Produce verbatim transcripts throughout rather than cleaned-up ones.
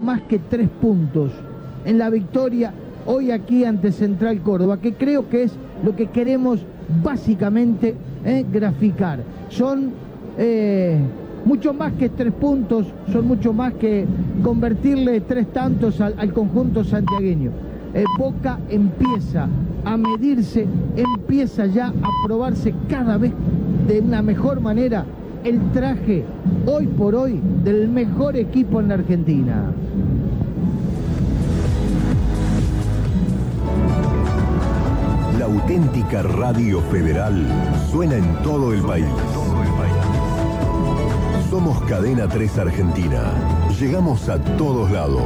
más que tres puntos en la victoria hoy aquí ante Central Córdoba, que creo que es lo que queremos básicamente eh, graficar. Son eh, mucho más que tres puntos, son mucho más que convertirle tres tantos al, al conjunto santiagueño. Eh, Boca empieza a medirse, empieza ya a probarse cada vez de una mejor manera el traje hoy por hoy del mejor equipo en la Argentina. La auténtica Radio Federal suena en todo el país. Somos Cadena tres Argentina. Llegamos a todos lados.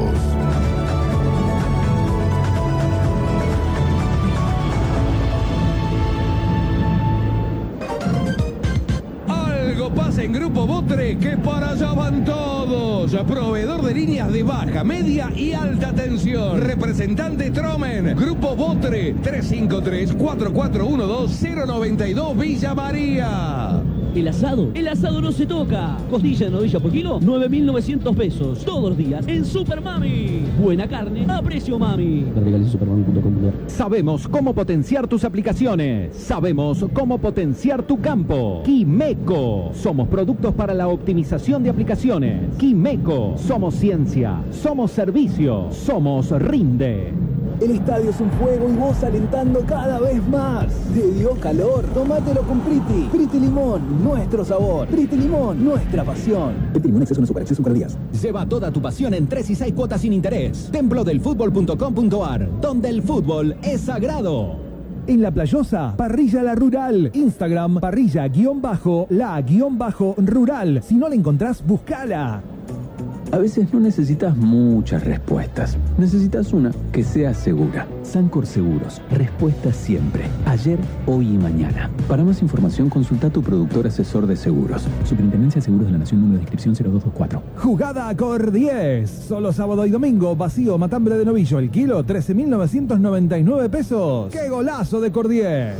Pasa en Grupo Botre, que para allá van todos. Proveedor de líneas de baja, media y alta tensión. Representante Tromen. Grupo Botre, tres cinco tres, cuatro cuatro uno dos, cero nueve dos, Villa María. El asado, el asado no se toca. Costilla de novilla por kilo, nueve mil novecientos pesos. Todos los días en Super Mami. Buena carne a precio mami. Sabemos cómo potenciar tus aplicaciones. Sabemos cómo potenciar tu campo. Quimeco. Somos productos para la optimización de aplicaciones. Quimeco. Somos ciencia. Somos servicio. Somos Rinde. El estadio es un fuego y vos alentando cada vez más. ¿Te dio calor? Tómatelo con Priti. Priti Limón, nuestro sabor. Priti Limón, nuestra pasión. Priti Limón, exceso no azúcar, exceso cada días. Lleva toda tu pasión en tres y seis cuotas sin interés. templo del fútbol punto com punto ar, donde el fútbol es sagrado. En La Playosa, Parrilla La Rural. Instagram, parrilla guión bajo, la guión bajo rural. Si no la encontrás, buscala. A veces no necesitas muchas respuestas. Necesitas una que sea segura. Sancor Seguros. Respuesta siempre. Ayer, hoy y mañana. Para más información, consulta a tu productor asesor de seguros. Superintendencia de Seguros de la Nación, número de inscripción cero dos dos cuatro. Jugada Cor diez. Solo sábado y domingo. Vacío Matambre de Novillo. El kilo, trece mil novecientos noventa y nueve pesos. ¡Qué golazo de Cor diez!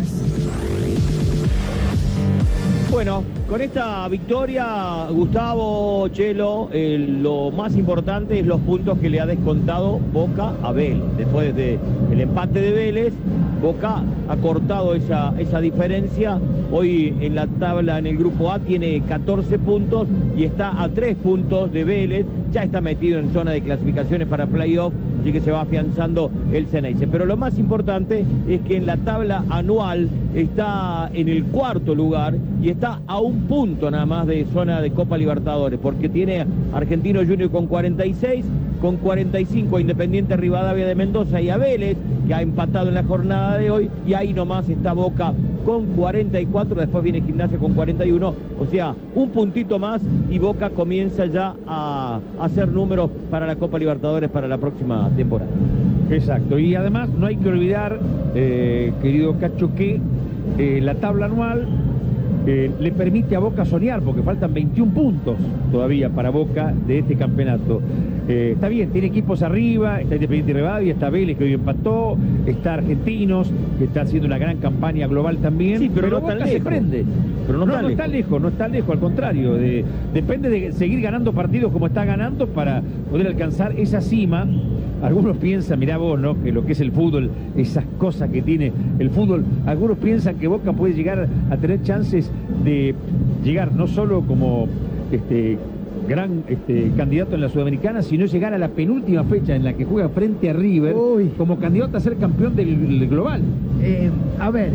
Bueno, con esta victoria, Gustavo, Chelo, eh, lo más importante es los puntos que le ha descontado Boca a Vélez. Después del empate de Vélez, Boca ha cortado esa, esa diferencia. Hoy en la tabla, en el grupo A, tiene catorce puntos y está a tres puntos de Vélez. Ya está metido en zona de clasificaciones para playoff, así que se va afianzando el Ceneice. Pero lo más importante es que en la tabla anual está en el cuarto lugar y está a un punto nada más de zona de Copa Libertadores, porque tiene Argentino Junior con cuarenta y seis, con cuarenta y cinco a Independiente Rivadavia de Mendoza y a Vélez, que ha empatado en la jornada de hoy, y ahí nomás está Boca con cuarenta y cuatro, después viene Gimnasia con cuarenta y uno, o sea, un puntito más y Boca comienza ya a hacer números para la Copa Libertadores para la próxima temporada. Exacto, y además no hay que olvidar, eh, querido Cacho, que eh, la tabla anual eh, le permite a Boca soñar, porque faltan veintiún puntos todavía para Boca de este campeonato. Eh, está bien, tiene equipos arriba, está Independiente Rivadavia, está Vélez que hoy empató, está Argentinos que está haciendo una gran campaña global también, sí, pero, pero no Boca tan se lejos. prende. Pero no, no, está, no lejos. está lejos, no está lejos, al contrario, de, depende de seguir ganando partidos como está ganando para poder alcanzar esa cima. Algunos piensan, mirá vos, ¿no?, que lo que es el fútbol, esas cosas que tiene el fútbol, algunos piensan que Boca puede llegar a tener chances de llegar no solo como este gran este, candidato en la Sudamericana, sino llegar a la penúltima fecha en la que juega frente a River. Uy. Como candidato a ser campeón del, del global. Eh, a ver,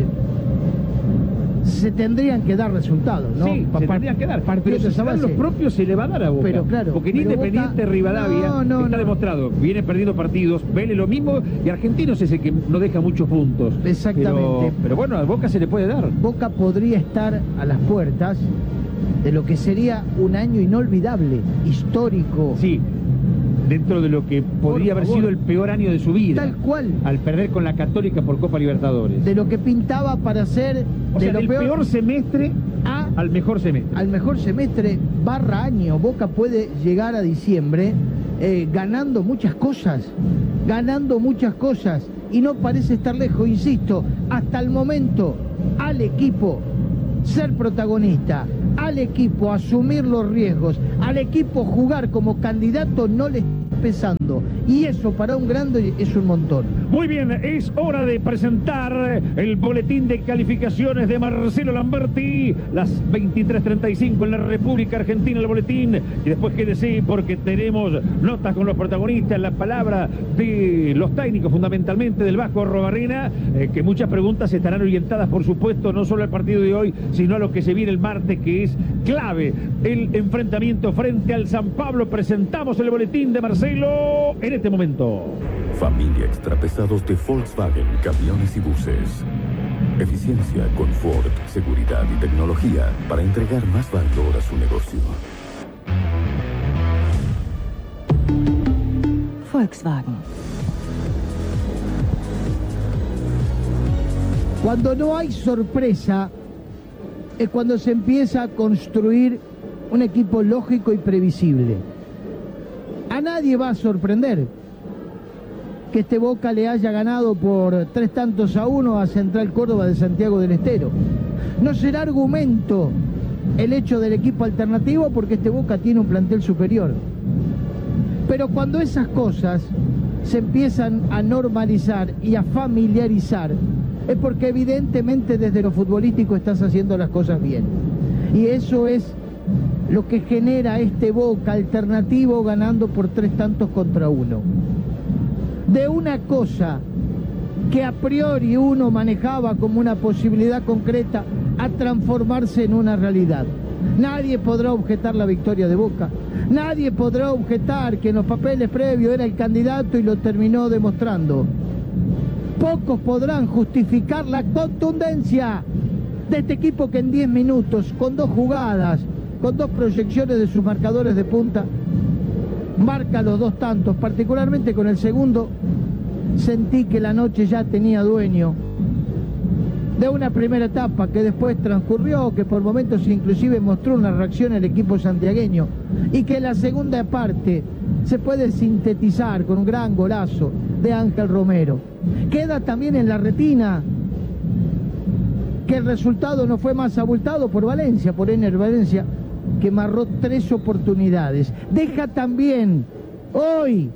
se tendrían que dar resultados, ¿no? Sí, pa se tendrían que dar. Pero si se dan los propios se le va a dar a Boca. Pero claro. Porque en Independiente Boca... Rivadavia no, no, está no. demostrado. Viene perdiendo partidos, Vélez lo mismo, y Argentinos es el que no deja muchos puntos. Exactamente. Pero, pero bueno, a Boca se le puede dar. Boca podría estar a las puertas de lo que sería un año inolvidable, histórico. Sí. Dentro de lo que podría haber sido el peor año de su vida. Tal cual. Al perder con la Católica por Copa Libertadores. De lo que pintaba para ser o de sea, lo del peor, peor semestre a, al mejor semestre. Al mejor semestre barra año. Boca puede llegar a diciembre eh, ganando muchas cosas. Ganando muchas cosas. Y no parece estar lejos, insisto. Hasta el momento, al equipo ser protagonista, al equipo asumir los riesgos, al equipo jugar como candidato, no le pesando. Y eso para un grande es un montón. Muy bien, es hora de presentar el boletín de calificaciones de Marcelo Lamberti. Las veintitrés treinta y cinco en la República Argentina el boletín. Y después quédese porque tenemos notas con los protagonistas, la palabra de los técnicos, fundamentalmente del Vasco Arrobarrena, eh, que muchas preguntas estarán orientadas, por supuesto, no solo al partido de hoy, sino a lo que se viene el martes, que es clave el enfrentamiento frente al San Pablo. Presentamos el boletín de Marcelo en este momento. Familia extrapesados de Volkswagen, camiones y buses. Eficiencia, confort, seguridad y tecnología para entregar más valor a su negocio. Volkswagen. Cuando no hay sorpresa es cuando se empieza a construir un equipo lógico y previsible. A nadie va a sorprender que este Boca le haya ganado por tres tantos a uno a Central Córdoba de Santiago del Estero. No será argumento el hecho del equipo alternativo porque este Boca tiene un plantel superior. Pero cuando esas cosas se empiezan a normalizar y a familiarizar, es porque evidentemente desde lo futbolístico estás haciendo las cosas bien. Y eso es lo que genera este Boca alternativo ganando por tres tantos contra uno. De una cosa que a priori uno manejaba como una posibilidad concreta a transformarse en una realidad. Nadie podrá objetar la victoria de Boca. Nadie podrá objetar que en los papeles previos era el candidato y lo terminó demostrando. Pocos podrán justificar la contundencia de este equipo que en diez minutos, con dos jugadas, con dos proyecciones de sus marcadores de punta, marca los dos tantos. Particularmente con el segundo, sentí que la noche ya tenía dueño. De una primera etapa que después transcurrió, que por momentos inclusive mostró una reacción al equipo santiagueño, y que la segunda parte se puede sintetizar con un gran golazo de Ángel Romero. Queda también en la retina que el resultado no fue más abultado por Valencia, por Ener Valencia, que marró tres oportunidades. Deja también hoy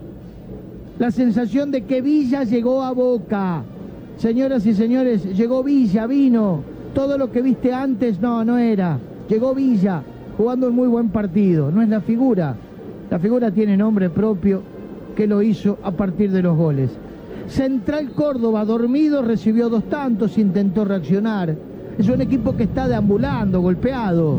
la sensación de que Villa llegó a Boca. Señoras y señores, llegó Villa, vino. Todo lo que viste antes, no, no era. Llegó Villa, jugando un muy buen partido. No es la figura. La figura tiene nombre propio, que lo hizo a partir de los goles. Central Córdoba, dormido, recibió dos tantos, intentó reaccionar. Es un equipo que está deambulando, golpeado.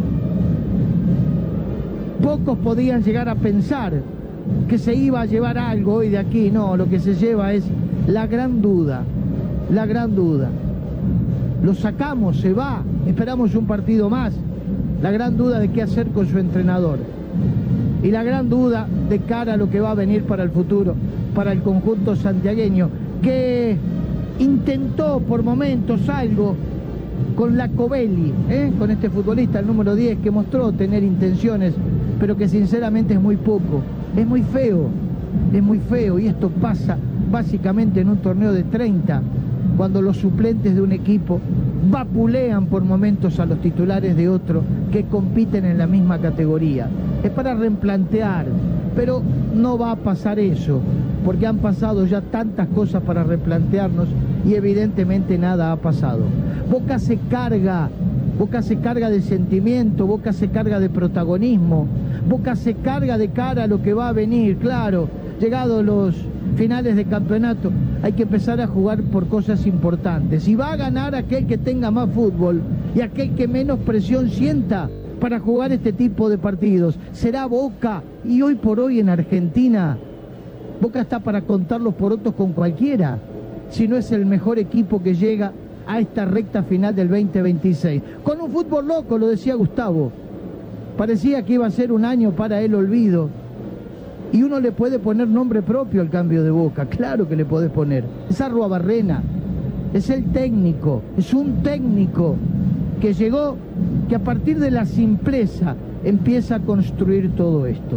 Pocos podían llegar a pensar que se iba a llevar algo hoy de aquí. No, lo que se lleva es la gran duda. La gran duda. Lo sacamos, se va, esperamos un partido más. La gran duda de qué hacer con su entrenador. Y la gran duda de cara a lo que va a venir para el futuro, para el conjunto santiagueño, que intentó por momentos algo con la Covelli, ¿eh? con este futbolista, el número diez, que mostró tener intenciones, pero que sinceramente es muy poco. Es muy feo, es muy feo, y esto pasa básicamente en un torneo de treinta, cuando los suplentes de un equipo vapulean por momentos a los titulares de otro que compiten en la misma categoría. Es para replantear, pero no va a pasar eso, porque han pasado ya tantas cosas para replantearnos y evidentemente nada ha pasado. Boca se carga, Boca se carga de sentimiento, Boca se carga de protagonismo, Boca se carga de cara a lo que va a venir, claro, llegados los finales de campeonato, hay que empezar a jugar por cosas importantes. Y va a ganar aquel que tenga más fútbol y aquel que menos presión sienta para jugar este tipo de partidos. Será Boca, y hoy por hoy en Argentina, Boca está para contar los porotos con cualquiera, si no es el mejor equipo que llega a esta recta final del veinte veintiséis. Con un fútbol loco, lo decía Gustavo. Parecía que iba a ser un año para el olvido. Y uno le puede poner nombre propio al cambio de Boca, claro que le podés poner. Es Arruabarrena, es el técnico, es un técnico que llegó, que a partir de la simpleza empieza a construir todo esto.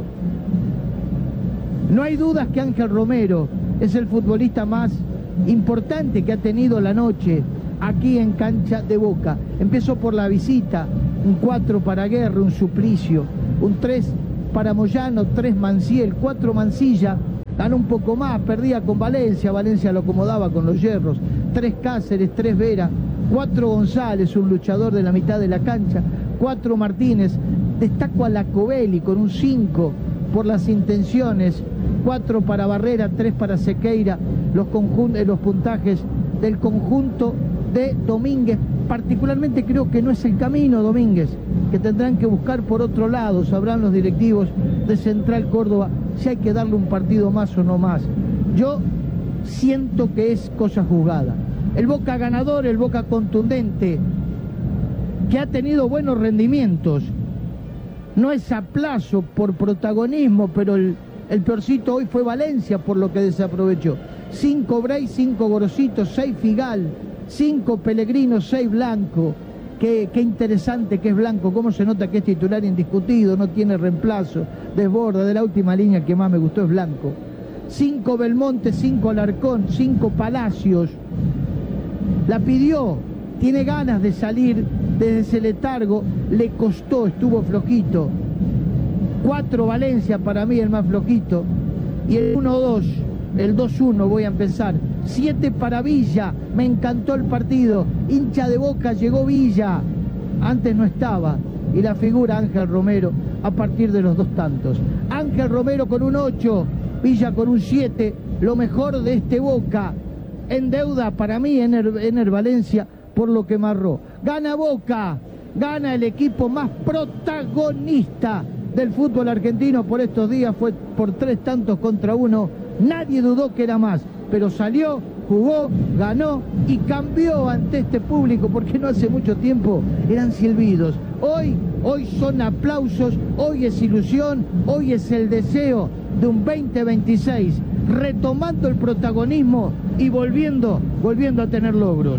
No hay dudas que Ángel Romero es el futbolista más importante que ha tenido la noche aquí en cancha de Boca. Empezó por la visita, un cuatro para Guerra, un Suplicio, un tres para Moyano, tres Manciel, cuatro Mansilla, ganó un poco más, perdía con Valencia, Valencia lo acomodaba con los hierros, tres Cáceres, tres Vera, cuatro González, un luchador de la mitad de la cancha, cuatro Martínez, destaco a Lacobelli con un cinco por las intenciones, cuatro para Barrera, tres para Sequeira, los, eh, los puntajes del conjunto de Domínguez. Particularmente creo que no es el camino, Domínguez, que tendrán que buscar por otro lado, sabrán los directivos de Central Córdoba si hay que darle un partido más o no más. Yo siento que es cosa juzgada. El Boca ganador, el Boca contundente, que ha tenido buenos rendimientos, no es a plazo por protagonismo, pero el, el peorcito hoy fue Valencia por lo que desaprovechó. Cinco Bray, cinco Gorosito, seis Figal, cinco Pellegrino, seis Blanco. Qué, qué interesante que es Blanco, cómo se nota que es titular indiscutido, no tiene reemplazo, desborda. De la última línea que más me gustó es Blanco. Cinco Belmonte, cinco Alarcón, cinco Palacios. La pidió, tiene ganas de salir desde ese letargo, le costó, estuvo flojito. Cuatro Valencia, para mí el más flojito. Y el uno dos, el dos uno voy a empezar. Siete para Villa, me encantó el partido. Hincha de Boca, llegó Villa, antes no estaba. Y la figura Ángel Romero a partir de los dos tantos. Ángel Romero con un ocho, Villa con un siete, lo mejor de este Boca. En deuda para mí Ener, Ener Valencia por lo que marró. Gana Boca, gana el equipo más protagonista del fútbol argentino por estos días, fue por tres tantos contra uno. Nadie dudó que era más, pero salió, jugó, ganó y cambió ante este público, porque no hace mucho tiempo eran silbidos. Hoy, hoy son aplausos, hoy es ilusión, hoy es el deseo de un veinte veintiséis, retomando el protagonismo y volviendo, volviendo a tener logros.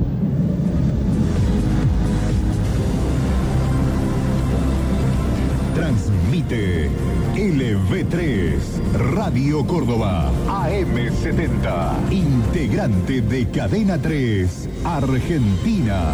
Transmite L V tres, Radio Córdoba, A M setenta, integrante de Cadena tres, Argentina.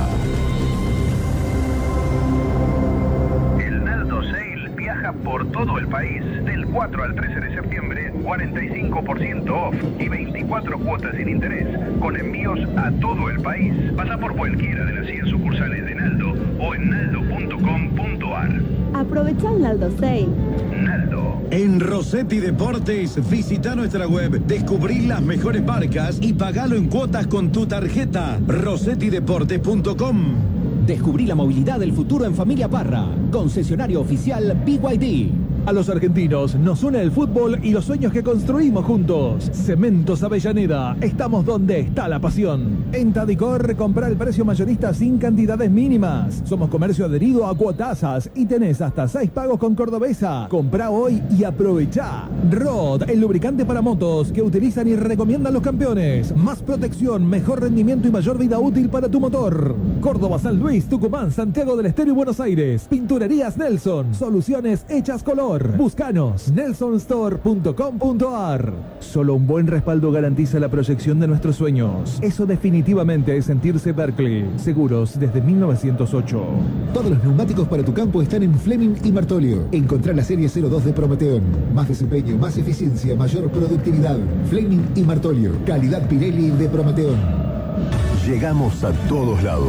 El Naldo Sale viaja por todo el país. Del cuatro al trece de septiembre, cuarenta y cinco por ciento off y veinticuatro cuotas sin interés, con envíos a todo el país. Pasa por cualquiera de las cien sucursales de Naldo o en naldo punto com punto ar. Aprovecha el Naldo Sale. Naldo. En Rossetti Deportes, visita nuestra web, descubrí las mejores marcas y pagalo en cuotas con tu tarjeta. rossetti deportes punto com. Descubrí la movilidad del futuro en Familia Parra, concesionario oficial B Y D. A los argentinos nos une el fútbol y los sueños que construimos juntos. Cementos Avellaneda, estamos donde está la pasión. En Tadicor, compra el precio mayorista sin cantidades mínimas. Somos comercio adherido a cuotasas y tenés hasta seis pagos con Cordobesa. Comprá hoy y aprovechá. Rod, el lubricante para motos que utilizan y recomiendan los campeones. Más protección, mejor rendimiento y mayor vida útil para tu motor. Córdoba, San Luis, Tucumán, Santiago del Estero y Buenos Aires. Pinturerías Nelson, soluciones hechas color. Búscanos, nelson store punto com punto ar. Solo un buen respaldo garantiza la proyección de nuestros sueños. Eso definitivamente es sentirse Berkeley. Seguros desde mil novecientos ocho. Todos los neumáticos para tu campo están en Fleming y Martolio. Encontrá la serie cero dos de Prometeon. Más desempeño, más eficiencia, mayor productividad. Fleming y Martolio. Calidad Pirelli de Prometeon. Llegamos a todos lados.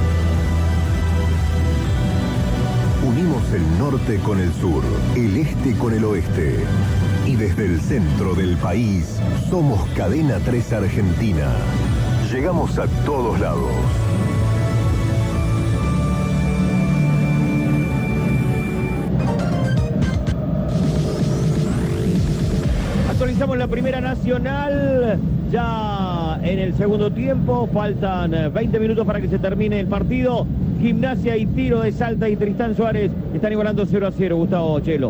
Unimos el norte con el sur, el este con el oeste. Y desde el centro del país, somos Cadena tres Argentina. Llegamos a todos lados. Actualizamos la Primera Nacional. Ya en el segundo tiempo, faltan veinte minutos para que se termine el partido. Gimnasia y Tiro de Salta y Tristán Suárez están igualando cero a cero, Gustavo Chelo.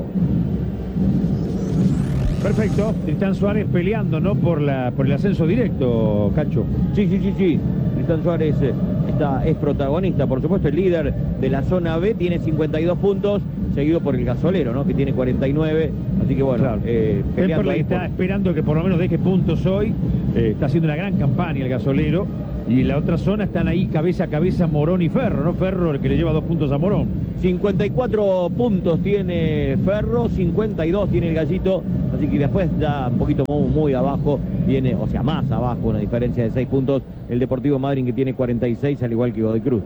Perfecto, Tristán Suárez peleando, ¿no? Por la por el ascenso directo, Cacho. Sí, sí, sí, sí. Tristán Suárez está, es protagonista, por supuesto, el líder de la zona B, tiene cincuenta y dos puntos, seguido por el Gasolero, ¿no? Que tiene cuarenta y nueve, así que bueno, claro. eh, peleando ahí está por... esperando que por lo menos deje puntos hoy, eh, está haciendo una gran campaña el Gasolero, y en la otra zona están ahí cabeza a cabeza Morón y Ferro, ¿no? Ferro el que le lleva dos puntos a Morón. cincuenta y cuatro puntos tiene Ferro, cincuenta y dos tiene el Gallito, así que después ya un poquito muy, muy abajo viene, o sea, más abajo, una diferencia de seis puntos, el Deportivo Madryn, que tiene cuarenta y seis, al igual que Godoy Cruz.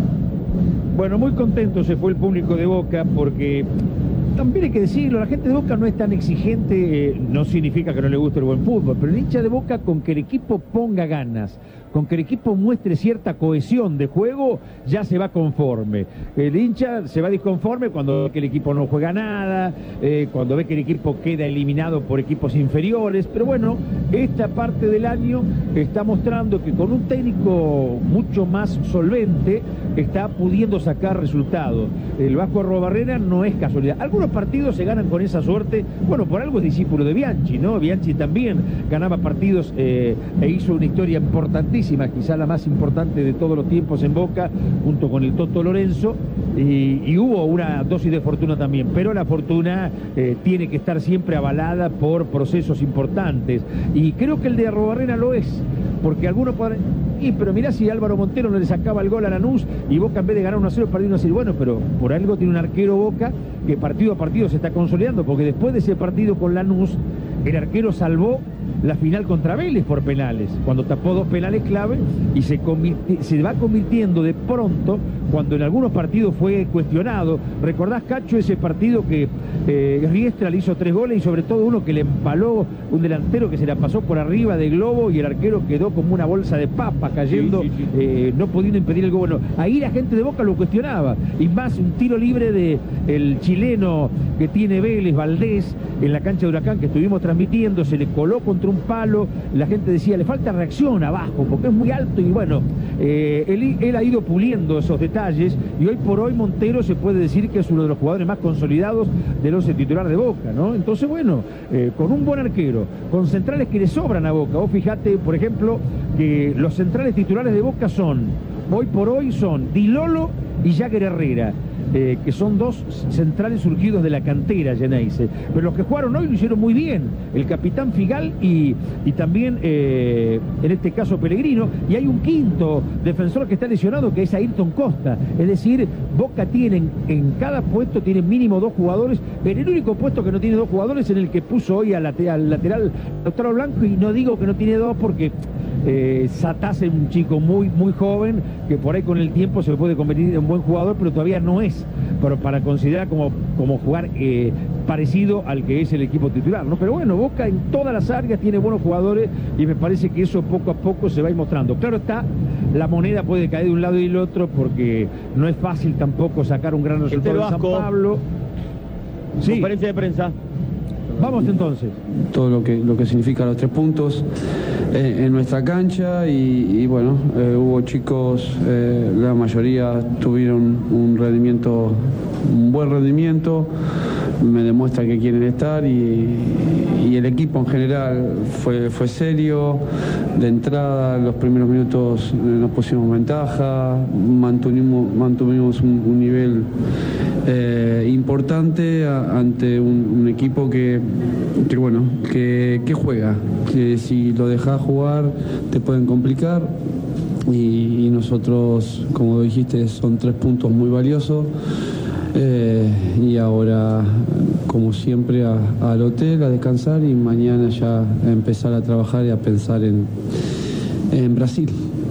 Bueno, muy contento se fue el público de Boca porque... También hay que decirlo, la gente de Boca no es tan exigente, eh, no significa que no le guste el buen fútbol, pero el hincha de Boca, con que el equipo ponga ganas, con que el equipo muestre cierta cohesión de juego, ya se va conforme. El hincha se va disconforme cuando ve que el equipo no juega nada, eh, cuando ve que el equipo queda eliminado por equipos inferiores, pero bueno, esta parte del año está mostrando que con un técnico mucho más solvente está pudiendo sacar resultados. El Vasco Arruabarrena no es casualidad. Algunos partidos se ganan con esa suerte, bueno, por algo es discípulo de Bianchi, ¿no? Bianchi también ganaba partidos eh, e hizo una historia importantísima, quizá la más importante de todos los tiempos en Boca, junto con el Toto Lorenzo, y, y hubo una dosis de fortuna también, pero la fortuna eh, tiene que estar siempre avalada por procesos importantes, y creo que el de Arruabarrena lo es, porque algunos podrán... Y pero mirá si Álvaro Montero no le sacaba el gol a Lanús y Boca en vez de ganar uno a cero perdió uno a cero. Bueno, pero por algo tiene un arquero Boca que partido a partido se está consolidando, porque después de ese partido con Lanús, el arquero salvó la final contra Vélez por penales, cuando tapó dos penales clave, y se, se va convirtiendo de pronto, cuando en algunos partidos fue cuestionado. ¿Recordás, Cacho, ese partido que eh, Riestra le hizo tres goles y sobre todo uno que le empaló un delantero que se la pasó por arriba de globo y el arquero quedó como una bolsa de papa cayendo, sí, sí, sí. Eh, no pudiendo impedir el gol? Bueno, ahí la gente de Boca lo cuestionaba, y más un tiro libre de el chileno que tiene Vélez, Valdés, en la cancha de Huracán que estuvimos transmitiendo, se le coló contra un palo, la gente decía, le falta reacción abajo, porque es muy alto, y bueno, eh, él, él ha ido puliendo esos detalles, y hoy por hoy Montero se puede decir que es uno de los jugadores más consolidados del once titular de Boca, ¿no? Entonces, bueno, eh, con un buen arquero, con centrales que le sobran a Boca. Vos fijate, por ejemplo, que los centrales titulares de Boca son, hoy por hoy son Di Lolo y Jagger Herrera. Eh, que son dos centrales surgidos de la cantera Geneise, pero los que jugaron hoy lo hicieron muy bien, el capitán Figal y, y también eh, en este caso Pellegrino, y hay un quinto defensor que está lesionado, que es Ayrton Costa. Es decir, Boca tiene en, en cada puesto tiene mínimo dos jugadores, pero el único puesto que no tiene dos jugadores es en el que puso hoy al lateral, al lateral Lautaro Blanco, y no digo que no tiene dos porque Eh, Satás es un chico muy muy joven que por ahí con el tiempo se puede convertir en un buen jugador, pero todavía no es pero para considerar como, como jugar eh, parecido al que es el equipo titular, ¿no? Pero bueno, Boca en todas las áreas tiene buenos jugadores y me parece que eso poco a poco se va a ir mostrando. Claro está, la moneda puede caer de un lado y del otro porque no es fácil tampoco sacar un gran resultado de San Pablo. Sí. Conferencia de prensa. Vamos entonces. Todo lo que, lo que significa los tres puntos eh, en nuestra cancha y, y bueno, eh, hubo chicos, eh, la mayoría tuvieron un rendimiento, un buen rendimiento, me demuestra que quieren estar y, y el equipo en general fue, fue serio. De entrada, en los primeros minutos nos pusimos ventaja, mantuvimos, mantuvimos un, un nivel eh, importante a, ante un, un equipo que, que bueno, que, que juega, que si lo dejas jugar te pueden complicar y, y nosotros, como dijiste, son tres puntos muy valiosos. Eh, y ahora, como siempre, a, al hotel, a descansar y mañana ya a empezar a trabajar y a pensar en, en Brasil.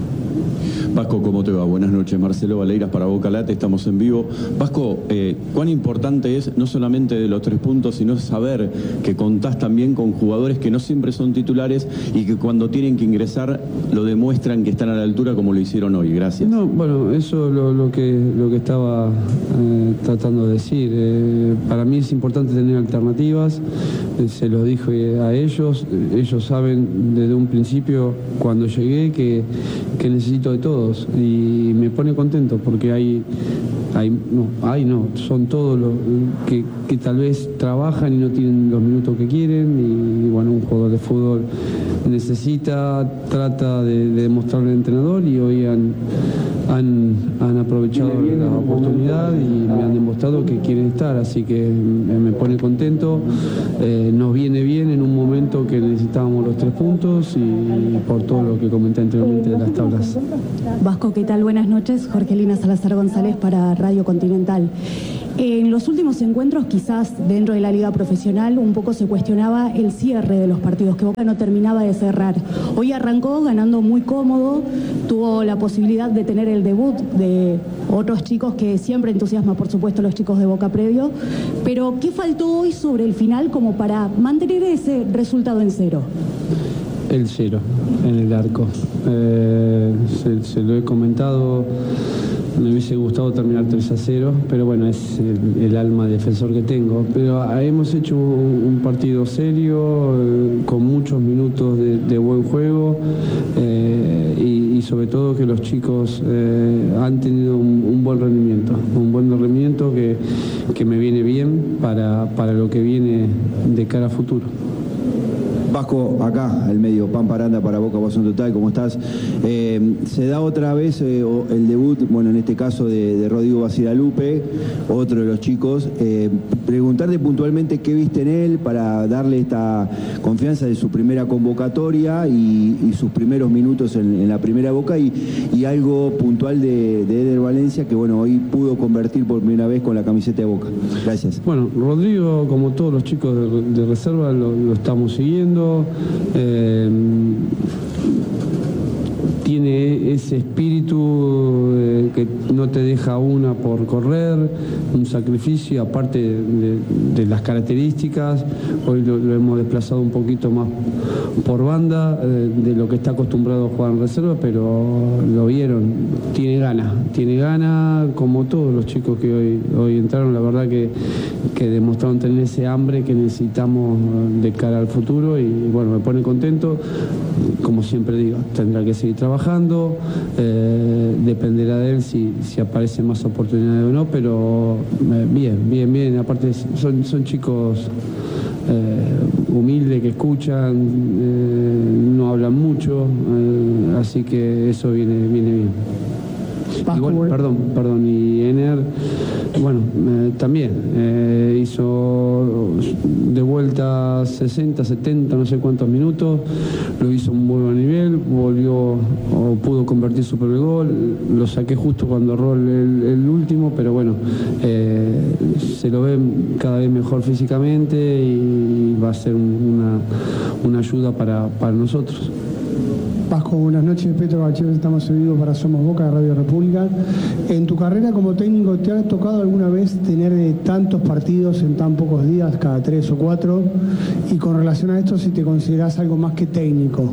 Vasco, ¿cómo te va? Buenas noches, Marcelo Valeiras para Boca Late, estamos en vivo. Vasco, eh, ¿cuán importante es no solamente de los tres puntos, sino saber que contás también con jugadores que no siempre son titulares y que cuando tienen que ingresar lo demuestran que están a la altura como lo hicieron hoy? Gracias. No, bueno, eso es lo, lo, que, lo que estaba eh, tratando de decir. Eh, para mí es importante tener alternativas, eh, se los dije a ellos, ellos saben desde un principio cuando llegué que, que necesito de todo. Y me pone contento porque hay, hay no, hay no, son todos los que, que tal vez trabajan y no tienen los minutos que quieren y bueno, un jugador de fútbol necesita, trata de, de demostrarle al entrenador y hoy han, han, han aprovechado la oportunidad y me han demostrado que quieren estar, así que me pone contento. Eh, nos viene bien en un momento que necesitábamos los tres puntos y por todo lo que comenté anteriormente de las tablas. Vasco, ¿qué tal? Buenas noches. Jorgelina Salazar González para Radio Continental. En los últimos encuentros, quizás dentro de la liga profesional, un poco se cuestionaba el cierre de los partidos, que Boca no terminaba de cerrar. Hoy arrancó ganando muy cómodo, tuvo la posibilidad de tener el debut de otros chicos que siempre entusiasma, por supuesto, los chicos de Boca previo. Pero, ¿qué faltó hoy sobre el final como para mantener ese resultado en cero? El cero en el arco. Eh, se, se lo he comentado. Me hubiese gustado terminar tres a cero, pero bueno, es el, el alma defensor que tengo. Pero hemos hecho un, un partido serio, eh, con muchos minutos de, de buen juego, eh, y, y sobre todo que los chicos eh, han tenido un, un buen rendimiento, un buen rendimiento que, que me viene bien para, para lo que viene de cara a futuro. Vasco, acá, el medio, Pampa Aranda para Boca Pasión Total, ¿cómo estás? Eh, se da otra vez eh, el debut, bueno, en este caso de, de Rodrigo Basilalupe, otro de los chicos. Eh, preguntarte puntualmente qué viste en él para darle esta confianza de su primera convocatoria y, y sus primeros minutos en, en la primera Boca y, y algo puntual de, de Eder Valencia que, bueno, hoy pudo convertir por primera vez con la camiseta de Boca. Gracias. Bueno, Rodrigo, como todos los chicos de, de reserva, lo, lo estamos siguiendo. Eh, tiene ese espíritu eh, que no te deja una por correr, un sacrificio aparte de, de las características. Hoy lo, lo hemos desplazado un poquito más por banda eh, de lo que está acostumbrado a jugar en reserva, pero lo vieron, tiene ganas, tiene ganas como todos los chicos que hoy, hoy entraron. La verdad que, que demostraron tener ese hambre que necesitamos de cara al futuro y bueno, me pone contento. Como siempre digo, tendrá que seguir trabajando, eh, dependerá de él si, si aparecen más oportunidades o no, pero eh, bien, bien, bien. Aparte son, son chicos eh, humildes que escuchan, eh, no hablan mucho, eh, así que eso viene, viene bien. Igual, perdón, perdón, y Ener, bueno, eh, también eh, hizo de vuelta sesenta, setenta, no sé cuántos minutos, lo hizo un muy buen nivel, volvió o pudo convertir su primer gol, lo saqué justo cuando erró el, el último, pero bueno, eh, se lo ve cada vez mejor físicamente y va a ser una, una ayuda para, para nosotros. Vasco, buenas noches. Petro Gachero, estamos en vivo para Somos Boca de Radio República. En tu carrera como técnico, ¿te ha tocado alguna vez tener eh, tantos partidos en tan pocos días, cada tres o cuatro? Y con relación a esto, si te considerás algo más que técnico.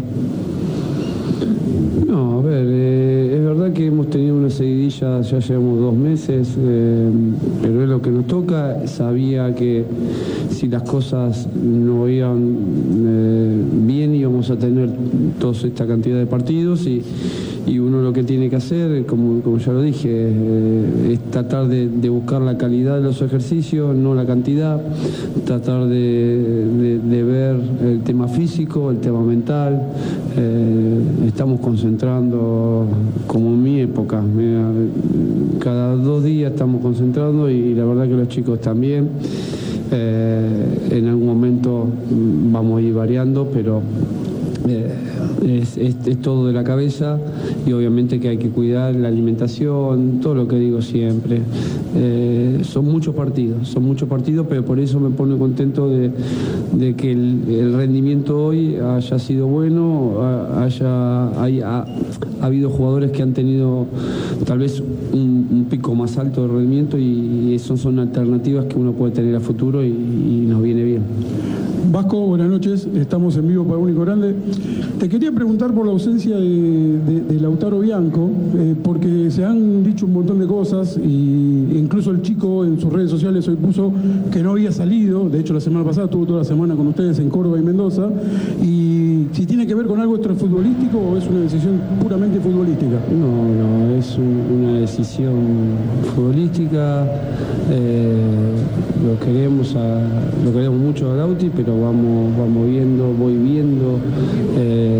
No, a ver, eh, es verdad que hemos tenido una seguidilla, ya llevamos dos meses, eh, pero es lo que nos toca. Sabía que si las cosas no iban eh, bien íbamos a tener toda esta cantidad de partidos y, y uno lo que tiene que hacer, como, como ya lo dije, eh, es tratar de, de buscar la calidad de los ejercicios, no la cantidad, tratar de, de, de ver el tema físico, el tema mental. Eh, estamos concentrando como en mi época, mira, cada dos días estamos concentrando y la verdad que los chicos también. Eh, en algún momento vamos a ir variando, pero eh, es, es, es todo de la cabeza y obviamente que hay que cuidar la alimentación, todo lo que digo siempre. Eh, son muchos partidos, son muchos partidos, pero por eso me pone contento de, de que el, el rendimiento hoy haya sido bueno, haya, haya ha, ha habido jugadores que han tenido tal vez un, un pico más alto de rendimiento y, y eso son alternativas que uno puede tener a futuro y, y nos viene bien. Vasco, buenas noches, estamos en vivo para Único Grande. Te quería preguntar por la ausencia de, de, de Lautaro Bianco, eh, porque se han dicho un montón de cosas y incluso el chico en sus redes sociales hoy puso que no había salido, de hecho la semana pasada estuvo toda la semana con ustedes en Córdoba y Mendoza, y si tiene que ver con algo extrafutbolístico o es una decisión puramente futbolística. No, no, es un, una decisión futbolística, eh, lo queremos a, lo queremos mucho a Lauti, pero vamos, vamos viendo, voy viendo, eh,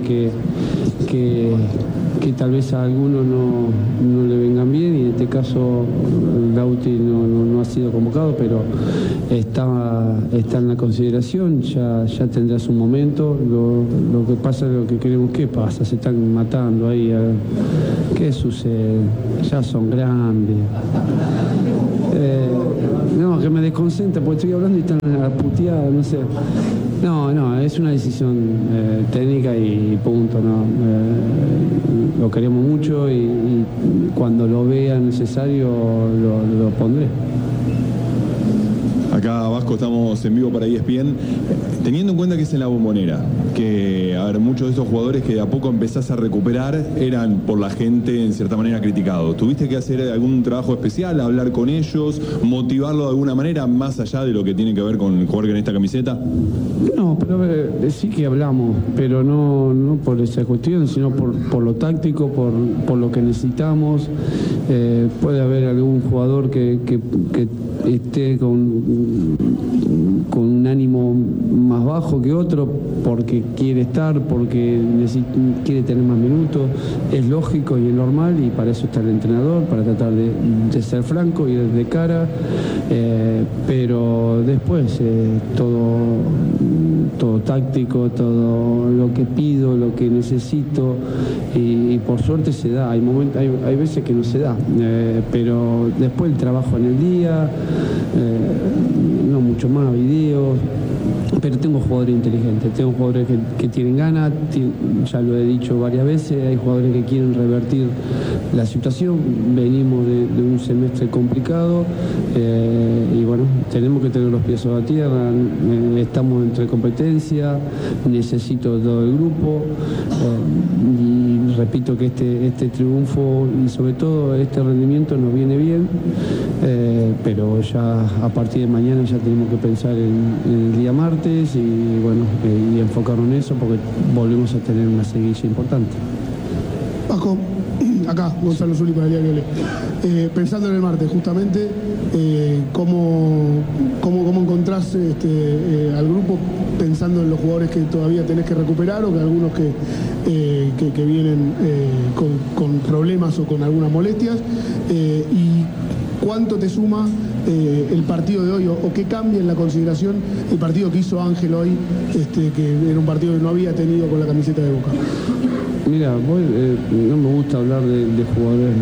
que, que, que tal vez a algunos no, no le vengan bien, y en este caso Lauti no, no, no ha sido convocado, pero está, está en la consideración, ya, ya tendrá su momento. Lo, lo que pasa es lo que queremos. ¿Qué pasa? Se están matando ahí. ¿Qué sucede? Ya son grandes. Eh, no, que me desconcentra porque estoy hablando y están puteados, no sé. No, no, es una decisión eh, técnica y punto, ¿no? Eh, lo queremos mucho y, y cuando lo vea necesario lo, lo pondré. Acá, Vasco, estamos en vivo para E S P N. Teniendo en cuenta que es en la Bombonera, que, a ver, muchos de esos jugadores que de a poco empezás a recuperar eran por la gente en cierta manera criticados. ¿Tuviste que hacer algún trabajo especial, hablar con ellos, motivarlo de alguna manera, más allá de lo que tiene que ver con jugar en esta camiseta? No, pero eh, sí que hablamos, pero no, no por esa cuestión, sino por, por lo táctico, por, por lo que necesitamos. Eh, puede haber algún jugador que, que, que esté con, con un ánimo más bajo que otro porque quiere estar, porque quiere tener más minutos. Es lógico y es normal, y para eso está el entrenador, para tratar de, de ser franco y de cara, eh, pero después eh, todo, todo táctico, todo lo que pido, lo que necesito, y, y por suerte se da. Hay, momentos, hay, hay veces que no se da, eh, pero después el trabajo en el día, eh, no mucho más, videos. Pero tengo jugadores inteligentes, tengo jugadores que, que tienen ganas, ya lo he dicho varias veces, hay jugadores que quieren revertir la situación. Venimos de, de un semestre complicado, eh, y bueno, tenemos que tener los pies sobre la tierra, eh, estamos entre competencia, necesito todo el grupo, eh, y repito que este, este triunfo y sobre todo este rendimiento nos viene bien, eh, pero ya a partir de mañana ya tenemos que pensar en, en el día martes y bueno, eh, y enfocarnos en eso porque volvemos a tener una seguilla importante. Vasco, acá Gonzalo Zuli para el diario Le. Eh, pensando en el martes, justamente, eh, ¿cómo, cómo, cómo encontrás este, eh, al grupo pensando en los jugadores que todavía tenés que recuperar o que algunos que, eh, que, que vienen eh, con, con problemas o con algunas molestias? Eh, y ¿cuánto te suma eh, el partido de hoy o, o qué cambia en la consideración el partido que hizo Ángel hoy, este, que era un partido que no había tenido con la camiseta de Boca? Mira, voy, eh, no me gusta hablar de, de jugadores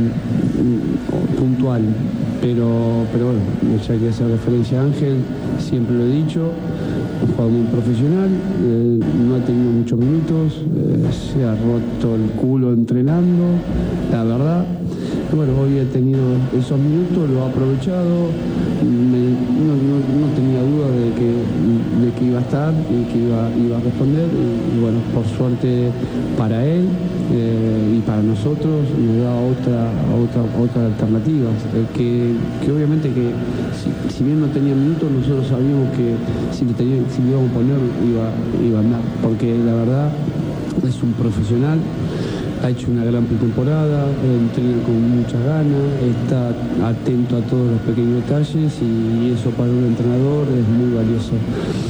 puntual, pero, pero bueno, ya que hacer referencia a Ángel, siempre lo he dicho, un jugador muy profesional, eh, no ha tenido muchos minutos, eh, se ha roto el culo entrenando, la verdad. Bueno, hoy he tenido esos minutos, lo ha aprovechado, me, no, no, no tenía duda de que, de que iba a estar y que iba, iba a responder, y, y bueno, por suerte para él eh, y para nosotros nos da otra, otra, otra alternativa, eh, que, que obviamente que si, si bien no tenía minutos, nosotros sabíamos que si le, tenía, si le íbamos a poner iba, iba a andar, porque la verdad es un profesional. Ha hecho una gran pretemporada, entrena con muchas ganas, está atento a todos los pequeños detalles y eso para un entrenador es muy valioso.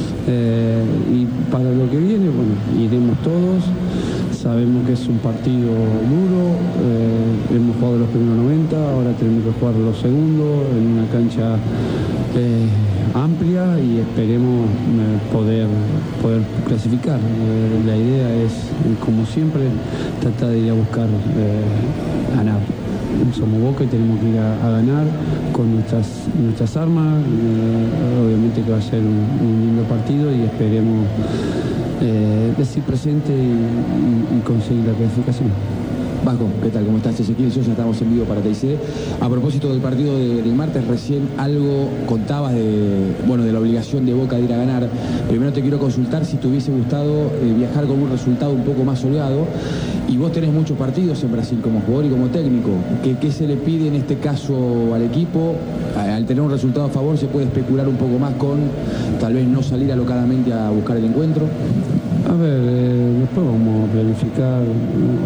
Eh, y para lo que viene, bueno, iremos todos, sabemos que es un partido duro, eh, hemos jugado los primeros noventa, ahora tenemos que jugar los segundos en una cancha eh, amplia y esperemos eh, poder, poder clasificar. Eh, la idea es, como siempre, tratar de ir a buscar eh, ganar. Somos Boca y tenemos que ir a, a ganar con nuestras, nuestras armas. Eh, obviamente que va a ser un, un lindo partido y esperemos eh, decir presente y, y, y conseguir la clasificación. Vasco, ¿qué tal? ¿Cómo estás? Ezequiel Sosa, estamos en vivo para T I C. A propósito del partido de, del martes, recién algo contabas de, bueno, de la obligación de Boca de ir a ganar. Primero te quiero consultar si te hubiese gustado eh, viajar con un resultado un poco más holgado. Y vos tenés muchos partidos en Brasil como jugador y como técnico. ¿Qué, qué se le pide en este caso al equipo? Al tener un resultado a favor, ¿se puede especular un poco más con tal vez no salir alocadamente a buscar el encuentro? A ver, eh, después vamos a planificar.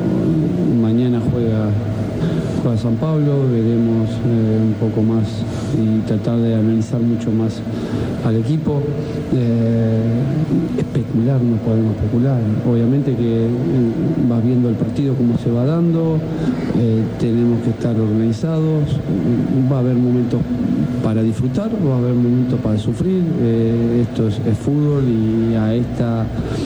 Mañana juega, juega San Pablo, veremos eh, un poco más y tratar de analizar mucho más al equipo. Eh, especular, no podemos especular. Obviamente que eh, vas viendo el partido cómo se va dando, eh, tenemos que estar organizados, va a haber momentos para disfrutar, va a haber momentos para sufrir. Eh, esto es, es fútbol y a esta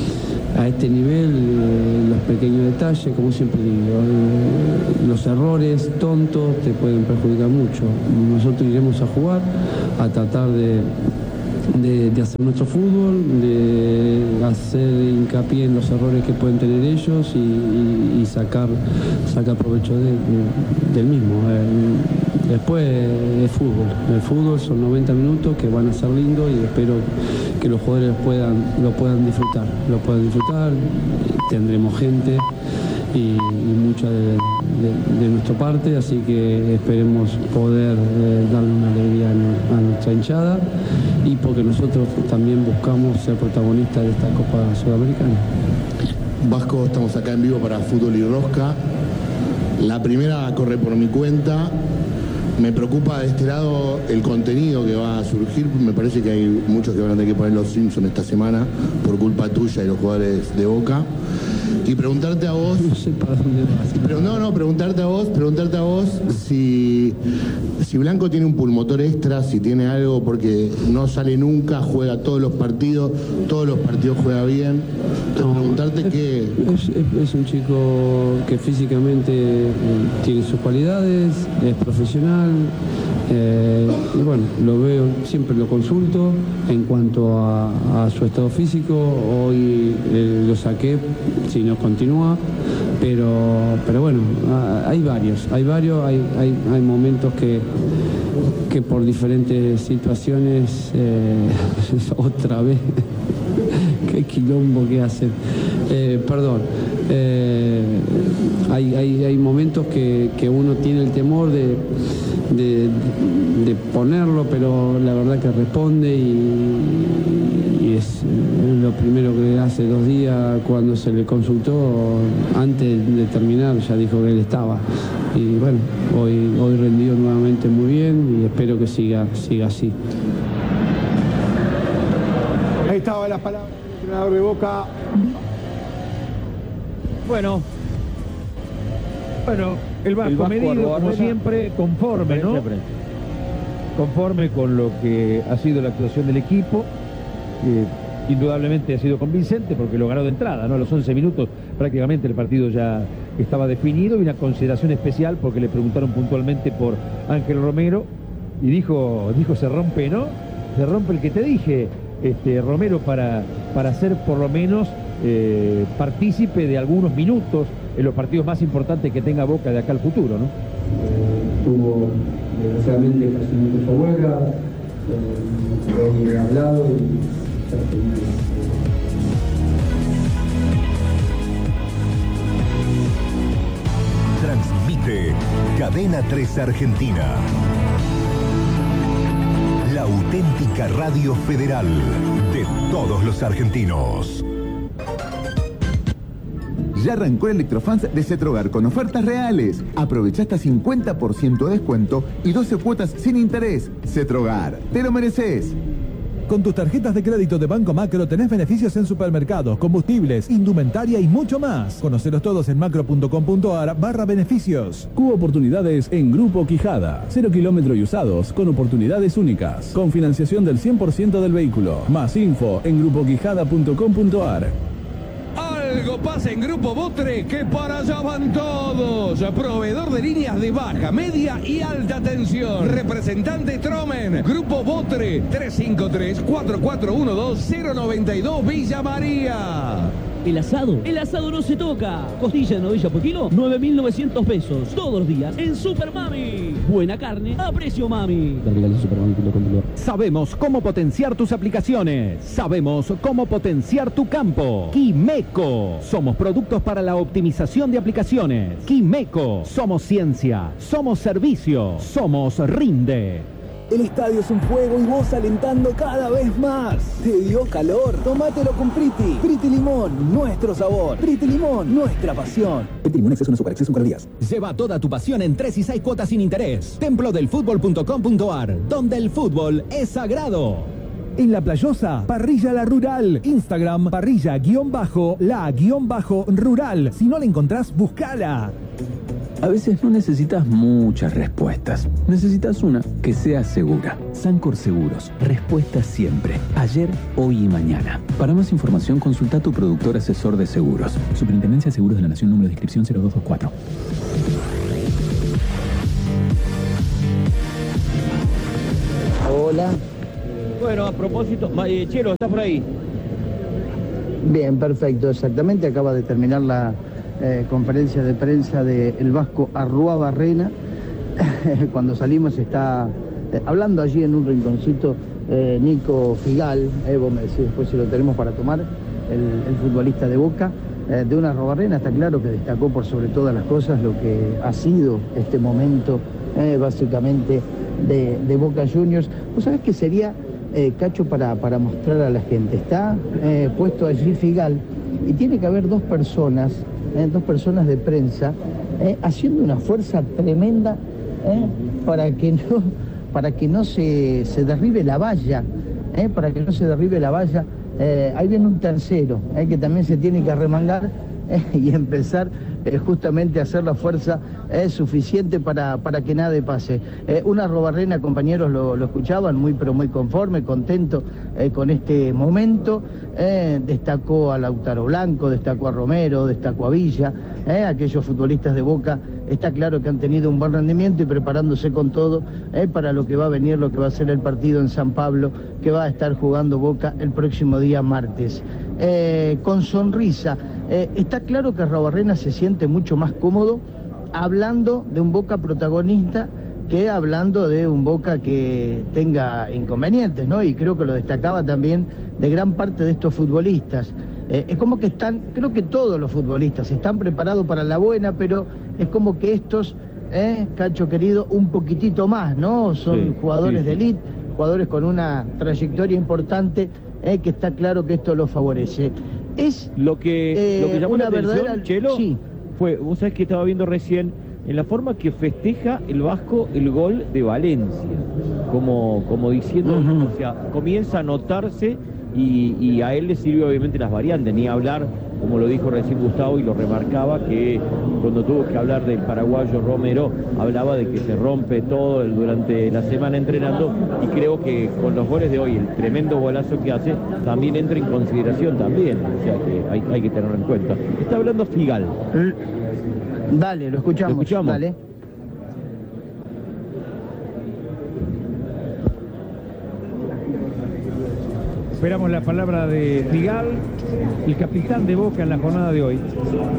a este nivel eh, los pequeños detalles, como siempre digo, eh, los errores tontos te pueden perjudicar mucho. Nosotros iremos a jugar, a tratar de De, de hacer nuestro fútbol, de hacer hincapié en los errores que pueden tener ellos y, y, y sacar, sacar provecho de, de, del mismo. Eh, después es fútbol. El fútbol son noventa minutos que van a ser lindos y espero que los jugadores puedan, lo puedan disfrutar. Lo puedan disfrutar, tendremos gente y, y mucha de, de, de nuestra parte, así que esperemos poder eh, darle una alegría a, a nuestra hinchada y porque nosotros también buscamos ser protagonistas de esta Copa Sudamericana. Vasco, estamos acá en vivo para Fútbol y Rosca. La primera corre por mi cuenta. Me preocupa de este lado el contenido que va a surgir. Me parece que hay muchos que van a tener que poner los Simpsons esta semana por culpa tuya y los jugadores de Boca. Y preguntarte a vos... No sé para dónde vas. Pero no, no, preguntarte a vos, preguntarte a vos si, si Blanco tiene un pulmotor extra, si tiene algo, porque no sale nunca, juega todos los partidos, todos los partidos juega bien. Entonces, preguntarte qué... Es, es, es un chico que físicamente eh, tiene sus cualidades, es profesional, eh, y bueno, lo veo, siempre lo consulto en cuanto a, a su estado físico. Hoy eh, lo saqué, si no continúa, pero, pero bueno, hay varios, hay varios, hay, hay, hay momentos que, que por diferentes situaciones, eh, otra vez, qué quilombo que hacen, eh, perdón, eh, hay, hay, hay momentos que, que uno tiene el temor de, de, de ponerlo, pero la verdad que responde y, y es lo primero que hace dos días cuando se le consultó, antes de terminar ya dijo que él estaba. Y bueno, hoy, hoy rendió nuevamente muy bien y espero que siga, siga así. Ahí estaban las palabras del entrenador de Boca. Bueno, bueno, el Vasco, El Vasco medido, como Arruabarrena, siempre, conforme, ¿no? Conforme con lo que ha sido la actuación del equipo. Eh, indudablemente ha sido convincente porque lo ganó de entrada, ¿no? A los once minutos prácticamente el partido ya estaba definido y una consideración especial porque le preguntaron puntualmente por Ángel Romero y dijo, dijo se rompe, ¿no? Se rompe el que te dije, este, Romero, para, para ser por lo menos eh, partícipe de algunos minutos en los partidos más importantes que tenga Boca de acá al futuro, ¿no? Eh, tuvo desgraciadamente casi mucho huelga, eh, he hablado y Transmite Cadena tres Argentina. La auténtica radio federal de todos los argentinos. Ya arrancó el Electrofans de Cetrogar con ofertas reales. Aprovecha hasta cincuenta por ciento de descuento y doce cuotas sin interés. Cetrogar, te lo mereces. Con tus tarjetas de crédito de Banco Macro tenés beneficios en supermercados, combustibles, indumentaria y mucho más. Conocelos todos en macro.com.ar barra beneficios. Cubo oportunidades en Grupo Quijada. Cero kilómetro y usados con oportunidades únicas. Con financiación del cien por ciento del vehículo. Más info en grupo quijada punto com punto ar. Algo pasa en Grupo Botre, que para allá van todos. Proveedor de líneas de baja, media y alta tensión. Representante Tromen. Grupo Botre, tres cinco tres, cuatro cuatro uno dos, cero nueve dos, Villa María. El asado, el asado no se toca. Costilla de novilla por kilo, nueve mil novecientos pesos. Todos los días en Super Mami. Buena carne a precio mami. Sabemos cómo potenciar tus aplicaciones. Sabemos cómo potenciar tu campo. Quimeco. Somos productos para la optimización de aplicaciones. Quimeco. Somos ciencia. Somos servicio. Somos Rinde. El estadio es un fuego y vos alentando cada vez más. ¿Te dio calor? Tómatelo con Priti. Priti Limón, nuestro sabor. Priti Limón, nuestra pasión. Priti Limón, exceso de azúcar, exceso en calorías. Lleva toda tu pasión en tres y seis cuotas sin interés. templo del fútbol punto com punto ar, donde el fútbol es sagrado. En La Playosa, Parrilla La Rural. Instagram, parrilla-la-rural. Si no la encontrás, buscala. A veces no necesitas muchas respuestas. Necesitas una que sea segura. Sancor Seguros. Respuesta siempre. Ayer, hoy y mañana. Para más información, consulta a tu productor asesor de seguros. Superintendencia de Seguros de la Nación, número de inscripción cero dos dos cuatro. Hola. Bueno, a propósito, eh, Chelo, ¿estás por ahí? Bien, perfecto, exactamente. Acaba de terminar la eh, conferencia de prensa del Vasco Arruabarrena. Cuando salimos está eh, hablando allí en un rinconcito eh, Nico Figal, eh, vos me decís después si lo tenemos para tomar, el, el futbolista de Boca. Eh, de una Arruabarrena está claro que destacó por sobre todas las cosas lo que ha sido este momento eh, básicamente de, de Boca Juniors. ¿Vos sabés qué sería, eh, Cacho, para, para mostrar a la gente? Está eh, puesto allí Figal y tiene que haber dos personas, eh, dos personas de prensa, eh, haciendo una fuerza tremenda eh, para que no, para que no se, se derribe la valla, eh, para que no se derribe la valla. Eh, ahí viene un tercero, eh, que también se tiene que arremangar eh, y empezar eh, justamente a hacer la fuerza eh, suficiente para, para que nada pase. Eh, una Arruabarrena, compañeros, lo, lo escuchaban, muy pero muy conforme, contento eh, con este momento. Eh, destacó a Lautaro Blanco, destacó a Romero, destacó a Villa, eh, aquellos futbolistas de Boca. Está claro que han tenido un buen rendimiento y preparándose con todo eh, para lo que va a venir, lo que va a ser el partido en San Pablo, que va a estar jugando Boca el próximo día martes. Eh, con sonrisa. Eh, está claro que Arruabarrena se siente mucho más cómodo hablando de un Boca protagonista que hablando de un Boca que tenga inconvenientes, ¿no? Y creo que lo destacaba también de gran parte de estos futbolistas. Eh, es como que están, creo que todos los futbolistas están preparados para la buena, pero es como que estos, eh, Cacho querido, un poquitito más, ¿no? Son sí, jugadores sí, sí. de élite, jugadores con una trayectoria importante, eh, que está claro que esto los favorece. Es lo que, eh, lo que llamó una la atención, verdadera... Chelo, sí. fue, vos sabés que estaba viendo recién, en la forma que festeja el Vasco el gol de Valencia, como, como diciendo, uh-huh. o sea, comienza a notarse. Y, y a él le sirve obviamente las variantes, ni hablar, como lo dijo recién Gustavo y lo remarcaba, que cuando tuvo que hablar del paraguayo Romero, hablaba de que se rompe todo durante la semana entrenando, y creo que con los goles de hoy, el tremendo golazo que hace, también entra en consideración también, o sea que hay, hay que tenerlo en cuenta. Está hablando Figal. Dale, lo escuchamos. ¿Lo escuchamos? Dale. Esperamos la palabra de Figal, el capitán de Boca en la jornada de hoy.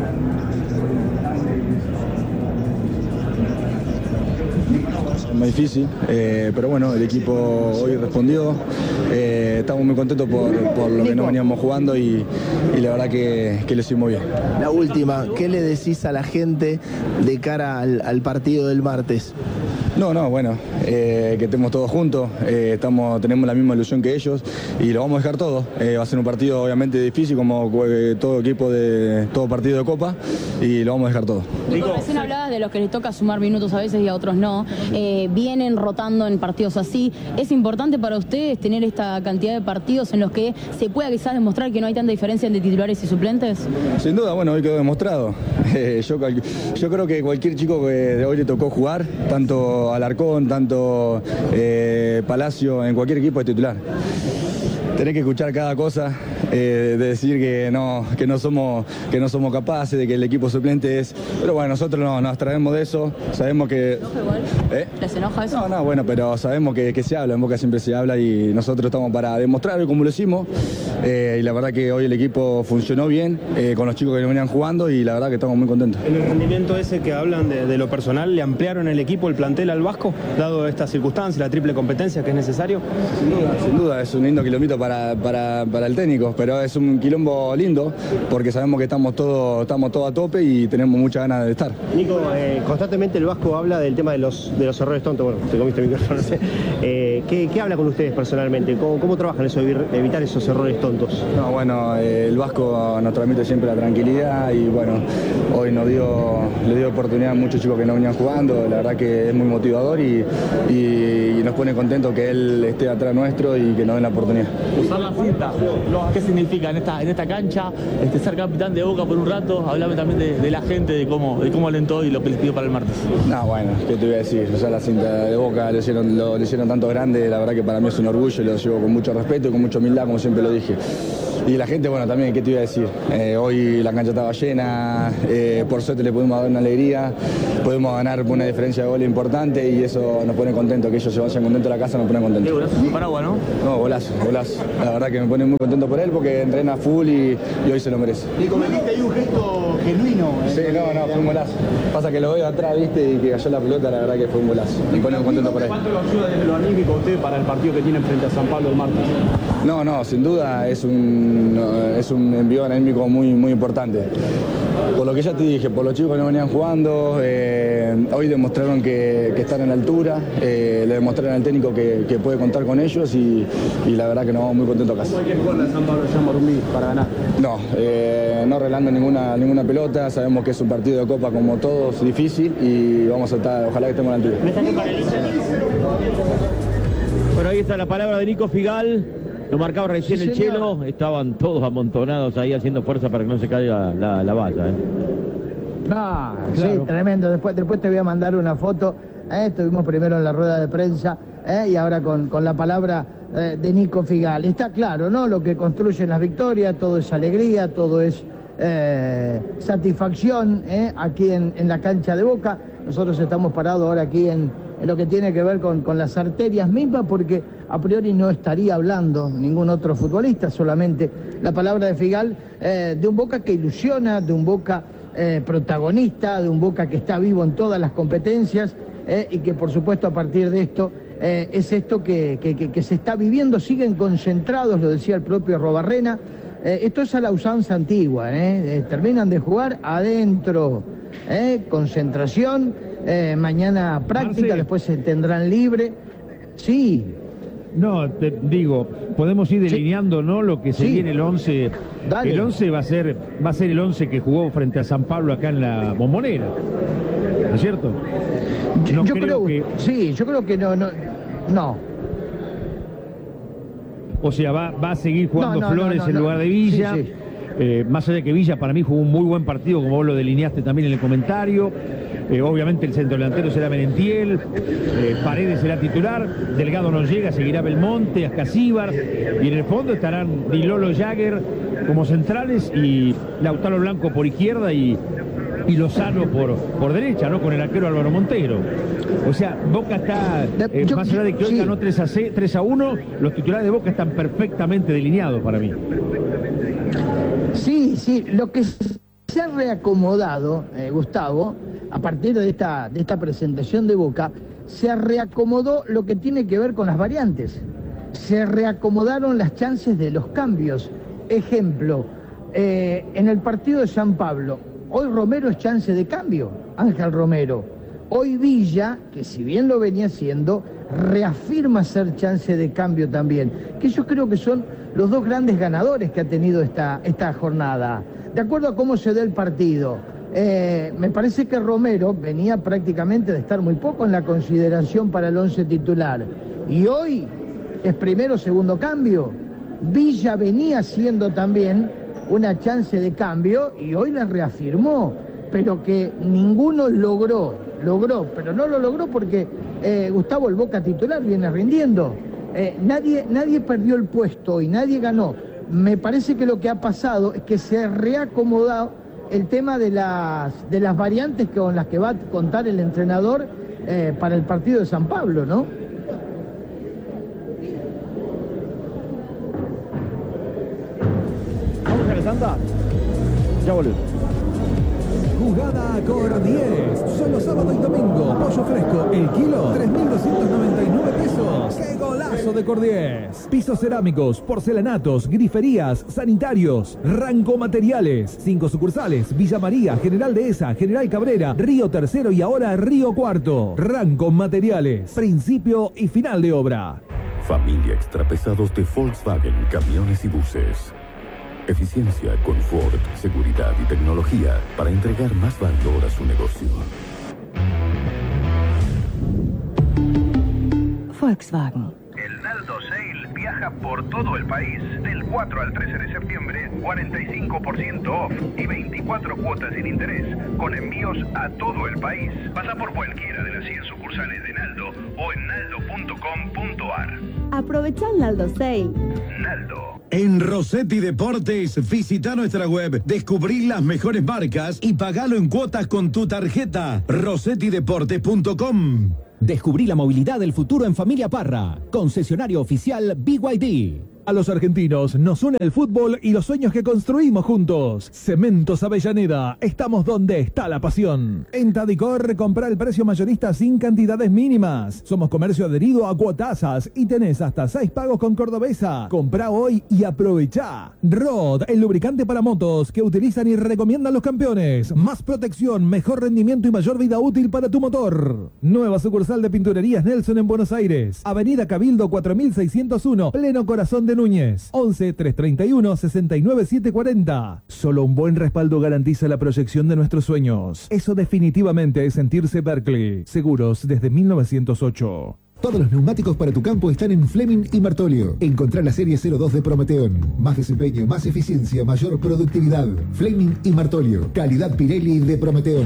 Es muy difícil, eh, pero bueno, el equipo hoy respondió. Eh, estamos muy contentos por, por lo que nos veníamos jugando y, y la verdad que, que lo hicimos bien. La última, ¿qué le decís a la gente de cara al, al partido del martes? No, no, bueno, eh, que estemos todos juntos, eh, estamos, tenemos la misma ilusión que ellos y lo vamos a dejar todo. Eh, va a ser un partido obviamente difícil como eh, todo equipo de todo partido de Copa y lo vamos a dejar todo. Nico, recién hablabas de los que les toca sumar minutos a veces y a otros no. Eh, vienen rotando en partidos así. ¿Es importante para ustedes tener esta cantidad de partidos en los que se pueda quizás demostrar que no hay tanta diferencia entre titulares y suplentes? Sin duda, bueno, hoy quedó demostrado. Eh, yo, yo creo que cualquier chico que de hoy le tocó jugar, tanto Alarcón, tanto eh, Palacio, en cualquier equipo es titular. Tenés que escuchar cada cosa, eh, de decir que no, que, no somos, que no somos capaces, de que el equipo suplente es... Pero bueno, nosotros no, nos traemos de eso, sabemos que... ¿Eh? ¿Les enoja eso? No, no, bueno, pero sabemos que, que se habla, en Boca siempre se habla y nosotros estamos para demostrar como lo hicimos. Eh, y la verdad que hoy el equipo funcionó bien, eh, con los chicos que venían jugando y la verdad que estamos muy contentos. En el rendimiento ese que hablan de, de lo personal, ¿le ampliaron el equipo, el plantel al Vasco, dado esta circunstancia, la triple competencia que es necesario? Sin duda, sin duda, es un lindo kilómetro para, para, para el técnico, pero es un quilombo lindo porque sabemos que estamos todos estamos todo a tope y tenemos muchas ganas de estar. Nico, eh, constantemente el Vasco habla del tema de los, de los errores tontos. Bueno, te comiste el micrófono. Eh, ¿qué, ¿Qué habla con ustedes personalmente? ¿Cómo, cómo trabajan eso, evitar esos errores tontos? No, bueno, eh, el Vasco nos transmite siempre la tranquilidad y bueno, hoy nos dio, le dio oportunidad a muchos chicos que no venían jugando, la verdad que es muy motivador y, y, y nos pone contentos que él esté atrás nuestro y que nos den la oportunidad. Usar la cinta, ¿qué significa en esta, en esta cancha este, ser capitán de Boca por un rato? Hablame también de, de la gente, de cómo, de cómo alentó y lo que les pidió para el martes. No, bueno, ¿qué te voy a decir? Usar la cinta de Boca lo hicieron, lo, lo hicieron tanto grande, la verdad que para mí es un orgullo, lo llevo con mucho respeto y con mucha humildad, como siempre lo dije. Y la gente, bueno, también, ¿qué te iba a decir? Eh, hoy la cancha estaba llena, eh, por suerte le pudimos dar una alegría, pudimos ganar por una diferencia de gol importante y eso nos pone contentos, que ellos se vayan contentos a la casa, nos pone contentos. ¿Qué golazo? Paraguas, ¿no? No, golazo, golazo. La verdad que me pone muy contento por él porque entrena full y, y hoy se lo merece. Le cometiste ahí un gesto genuino. Eh, sí, no, no, fue un golazo. Pasa que lo veo atrás, viste, y que cayó la pelota, la verdad que fue un golazo. Me pone contento por él. ¿Cuánto lo ayuda desde lo anímico a usted para el partido que tienen frente a San Pablo el martes? No, no, sin duda es un, es un envío anímico muy, muy importante. Por lo que ya te dije, por los chicos que no venían jugando, eh, hoy demostraron que, que están en la altura, eh, le demostraron al técnico que, que puede contar con ellos y, y la verdad que nos vamos muy contentos a casa. ¿No hay que jugar a San Pablo ya Morumbí para ganar? No, eh, no arreglando ninguna, ninguna pelota, sabemos que es un partido de Copa como todos, difícil y vamos a estar, ojalá que estemos a la altura. Bueno, ahí está la palabra de Nico Figal. Lo marcaba recién sí, el Chelo, estaban todos amontonados ahí haciendo fuerza para que no se caiga la, la valla. ¿eh? Ah, claro. Sí, tremendo. Después, después te voy a mandar una foto. ¿eh? Estuvimos primero en la rueda de prensa ¿eh? y ahora con, con la palabra eh, de Nico Figal. Está claro, ¿no? Lo que construyen las victorias, todo es alegría, todo es eh, satisfacción ¿eh? aquí en, en la cancha de Boca. Nosotros estamos parados ahora aquí en, en lo que tiene que ver con, con las arterias mismas porque a priori no estaría hablando ningún otro futbolista, solamente la palabra de Figal, eh, de un Boca que ilusiona, de un Boca eh, protagonista, de un Boca que está vivo en todas las competencias eh, y que por supuesto a partir de esto eh, es esto que, que, que, que se está viviendo, siguen concentrados, lo decía el propio Robarrena, eh, esto es a la usanza antigua, eh, eh, terminan de jugar adentro, eh, concentración, eh, mañana práctica, Marce. Después se tendrán libre, sí. No, te digo, podemos ir delineando, ¿no? Lo que se sí. viene el once. Dale. El once va a ser va a ser el once que jugó frente a San Pablo acá en la Bombonera. ¿No es cierto? No yo creo, creo que sí, yo creo que no no no. O sea, va, va a seguir jugando no, no, Flores no, no, en lugar de Villa. Sí, sí. Eh, más allá de que Villa para mí jugó un muy buen partido, como vos lo delineaste también en el comentario. Eh, obviamente el centro delantero será Merentiel, eh, Paredes será titular, Delgado no llega, seguirá Belmonte, Ascasíbar, y en el fondo estarán Dilolo, Jagger como centrales y Lautaro Blanco por izquierda y, y Lozano por, por derecha, ¿no? Con el arquero Álvaro Montero. O sea, Boca está, eh, Yo, más allá de que hoy sí. ganó tres a uno, los titulares de Boca están perfectamente delineados para mí. Sí, sí, lo que se ha reacomodado, eh, Gustavo, a partir de esta, de esta presentación de Boca, se reacomodó lo que tiene que ver con las variantes. Se reacomodaron las chances de los cambios. Ejemplo, eh, en el partido de San Pablo, hoy Romero es chance de cambio, Ángel Romero. Hoy Villa, que si bien lo venía haciendo, reafirma ser chance de cambio también. Que yo creo que son los dos grandes ganadores que ha tenido esta, esta jornada. De acuerdo a cómo se da el partido, eh, me parece que Romero venía prácticamente de estar muy poco en la consideración para el once titular. Y hoy es primero o segundo cambio. Villa venía siendo también una chance de cambio y hoy la reafirmó, pero que ninguno logró, logró, pero no lo logró porque eh, Gustavo el Boca titular viene rindiendo. Eh, nadie, nadie perdió el puesto y nadie ganó. Me parece que lo que ha pasado es que se ha reacomodado el tema de las, de las variantes con las que va a contar el entrenador eh, para el partido de San Pablo, ¿no? Vamos a la santa. Ya volvemos. Jugada a Cordies. Solo sábado y domingo. Pollo fresco, el kilo, tres mil doscientos noventa y nueve pesos. ¡Qué golazo de Cordies! Pisos cerámicos, porcelanatos, griferías, sanitarios, Ranco Materiales. Cinco sucursales: Villa María, General Dehesa, General Cabrera, Río Tercero y ahora Río Cuarto. Ranco Materiales. Principio y final de obra. Familia Extrapesados de Volkswagen Camiones y Buses. Eficiencia, confort, seguridad y tecnología para entregar más valor a su negocio. Volkswagen. El Naldo Sale viaja por todo el país del cuatro al trece de septiembre, cuarenta y cinco por ciento off y veinticuatro cuotas sin interés, con envíos a todo el país. Pasa por cualquiera de las cien sucursales de Naldo o en naldo punto com punto ar. Aprovecha el Naldo Sale. Naldo. En Rossetti Deportes, visita nuestra web, descubrí las mejores marcas y pagalo en cuotas con tu tarjeta. rossetti deportes punto com. Descubrí la movilidad del futuro en Familia Parra. Concesionario oficial B Y D. A los argentinos nos une el fútbol y los sueños que construimos juntos. Cementos Avellaneda, estamos donde está la pasión. En Tadicor, compra el precio mayorista sin cantidades mínimas. Somos comercio adherido a Cuotasas y tenés hasta seis pagos con Cordobesa. Comprá hoy y aprovechá. Rod, el lubricante para motos que utilizan y recomiendan los campeones. Más protección, mejor rendimiento y mayor vida útil para tu motor. Nueva sucursal de Pinturerías Nelson en Buenos Aires. Avenida Cabildo cuatro mil seiscientos uno, pleno corazón de Núñez. once, trescientos treinta y uno, sesenta y nueve, setecientos cuarenta. Solo un buen respaldo garantiza la proyección de nuestros sueños. Eso definitivamente es sentirse Berkeley. Seguros desde mil novecientos ocho. Todos los neumáticos para tu campo están en Fleming y Martolio. Encontrá la serie cero dos de Prometeon. Más desempeño, más eficiencia, mayor productividad. Fleming y Martolio. Calidad Pirelli de Prometeon.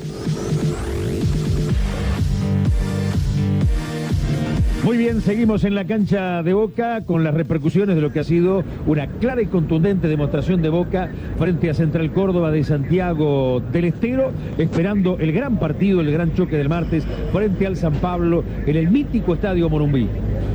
Muy bien, seguimos en la cancha de Boca con las repercusiones de lo que ha sido una clara y contundente demostración de Boca frente a Central Córdoba de Santiago del Estero, esperando el gran partido, el gran choque del martes frente al San Pablo en el mítico Estadio Morumbí.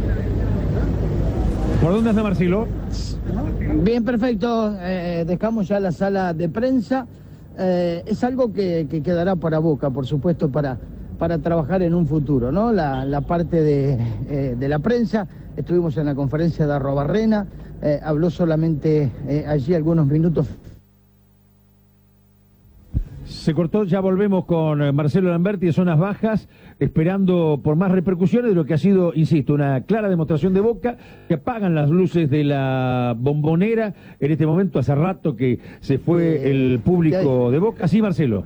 ¿Por dónde anda Marcelo? Bien, perfecto. Eh, dejamos ya la sala de prensa. Eh, es algo que, que quedará para Boca, por supuesto, para... para trabajar en un futuro, ¿no? La, la parte de, eh, de la prensa, estuvimos en la conferencia de Arrobarrena, eh, habló solamente eh, allí algunos minutos. Se cortó, ya volvemos con Marcelo Lamberti de Zonas Bajas, esperando por más repercusiones de lo que ha sido, insisto, una clara demostración de Boca, que apagan las luces de la Bombonera, en este momento hace rato que se fue eh, el público de Boca. Sí, Marcelo.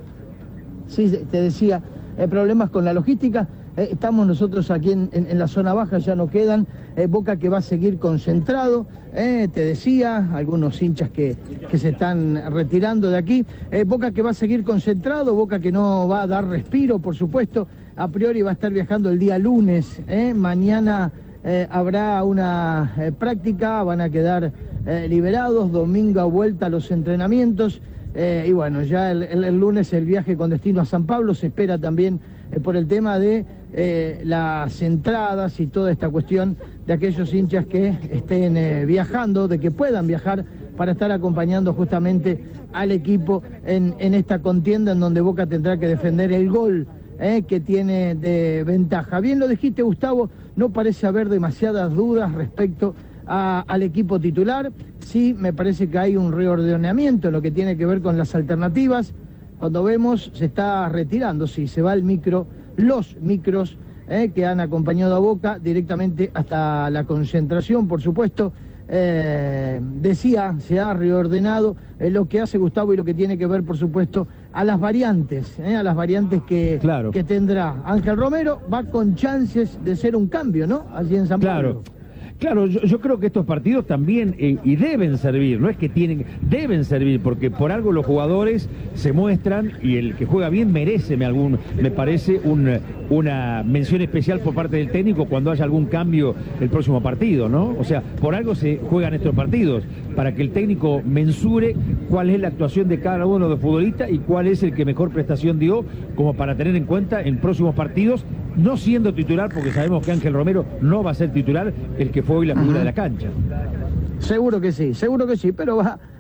Sí, te decía... Eh, problemas con la logística, eh, estamos nosotros aquí en, en, en la zona baja, ya no quedan, eh, Boca que va a seguir concentrado, eh, te decía, algunos hinchas que, que se están retirando de aquí, eh, Boca que va a seguir concentrado, Boca que no va a dar respiro, por supuesto, a priori va a estar viajando el día lunes, eh, mañana eh, habrá una eh, práctica, van a quedar eh, liberados, domingo a vuelta a los entrenamientos. Eh, y bueno, ya el, el, el lunes el viaje con destino a San Pablo se espera también eh, por el tema de eh, las entradas y toda esta cuestión de aquellos hinchas que estén eh, viajando, de que puedan viajar para estar acompañando justamente al equipo en, en esta contienda en donde Boca tendrá que defender el gol eh, que tiene de ventaja. Bien lo dijiste, Gustavo, no parece haber demasiadas dudas respecto A, al equipo titular. Sí, me parece que hay un reordenamiento en lo que tiene que ver con las alternativas. Cuando vemos, se está retirando, sí, se va el micro, los micros eh, que han acompañado a Boca directamente hasta la concentración, por supuesto. Eh, decía, se ha reordenado eh, lo que hace Gustavo y lo que tiene que ver, por supuesto, a las variantes, eh, a las variantes que, claro. que tendrá. Ángel Romero va con chances de ser un cambio, ¿no? Allí en San Pablo. Claro. Claro, yo, yo creo que estos partidos también, eh, y deben servir, no es que tienen, deben servir, porque por algo los jugadores se muestran y el que juega bien merece, me, algún, me parece, un, una mención especial por parte del técnico cuando haya algún cambio el próximo partido, ¿no? O sea, por algo se juegan estos partidos, para que el técnico mensure cuál es la actuación de cada uno de los futbolistas y cuál es el que mejor prestación dio, como para tener en cuenta en próximos partidos, no siendo titular, porque sabemos que Ángel Romero no va a ser titular, el que fue hoy la figura de la cancha. Seguro que sí, seguro que sí, pero va,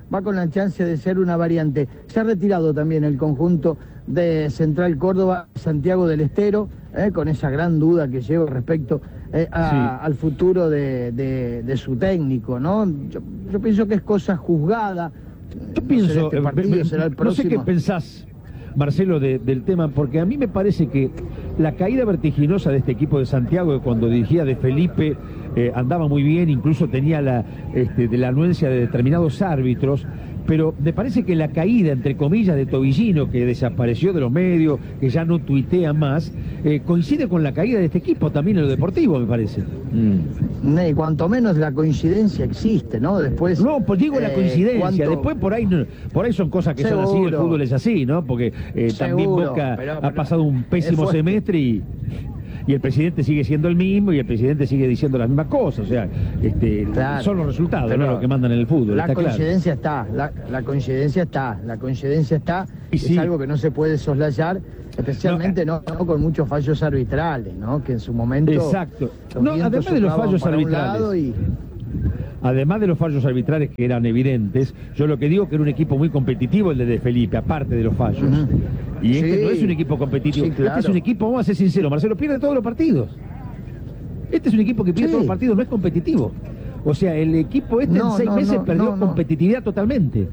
va con la chance de ser una variante. Se ha retirado también el conjunto de Central Córdoba, Santiago del Estero, eh, con esa gran duda que lleva respecto eh, a, sí. al futuro de, de, de su técnico, ¿no? Yo, yo pienso que es cosa juzgada. Yo pienso, no sé, este partido eh, será el próximo. No sé qué pensás, Marcelo, de, del tema, porque a mí me parece que la caída vertiginosa de este equipo de Santiago, cuando dirigía de Felipe, eh, andaba muy bien, incluso tenía la, este, de la anuencia de determinados árbitros, pero me parece que la caída, entre comillas, de Tobillino, que desapareció de los medios, que ya no tuitea más, eh, coincide con la caída de este equipo también en lo deportivo, me parece. Mm. Y cuanto menos la coincidencia existe, ¿no? Después... No, pues digo eh, la coincidencia, ¿cuánto? Después por ahí por ahí son cosas que Seguro. son así, el fútbol es así, ¿no? Porque eh, también Boca pero, pero, ha pasado un pésimo semestre y... y el presidente sigue siendo el mismo y el presidente sigue diciendo las mismas cosas, o sea, este, claro, son los resultados, pero, ¿no? Lo que mandan en el fútbol. La está coincidencia claro. está, la, la coincidencia está, la coincidencia está, y es sí. algo que no se puede soslayar, especialmente no, no, no con muchos fallos arbitrales, ¿no? Que en su momento... Exacto. No, además de los fallos arbitrales. Y... Además de los fallos arbitrales que eran evidentes, yo lo que digo que era un equipo muy competitivo el de, de Felipe, aparte de los fallos. Uh-huh. Y este sí, no es un equipo competitivo, sí, claro. Este es un equipo, vamos a ser sinceros, Marcelo, pierde todos los partidos. Este es un equipo que pierde sí. todos los partidos, no es competitivo. O sea, el equipo este no, en seis no, meses no, perdió no, no. competitividad totalmente.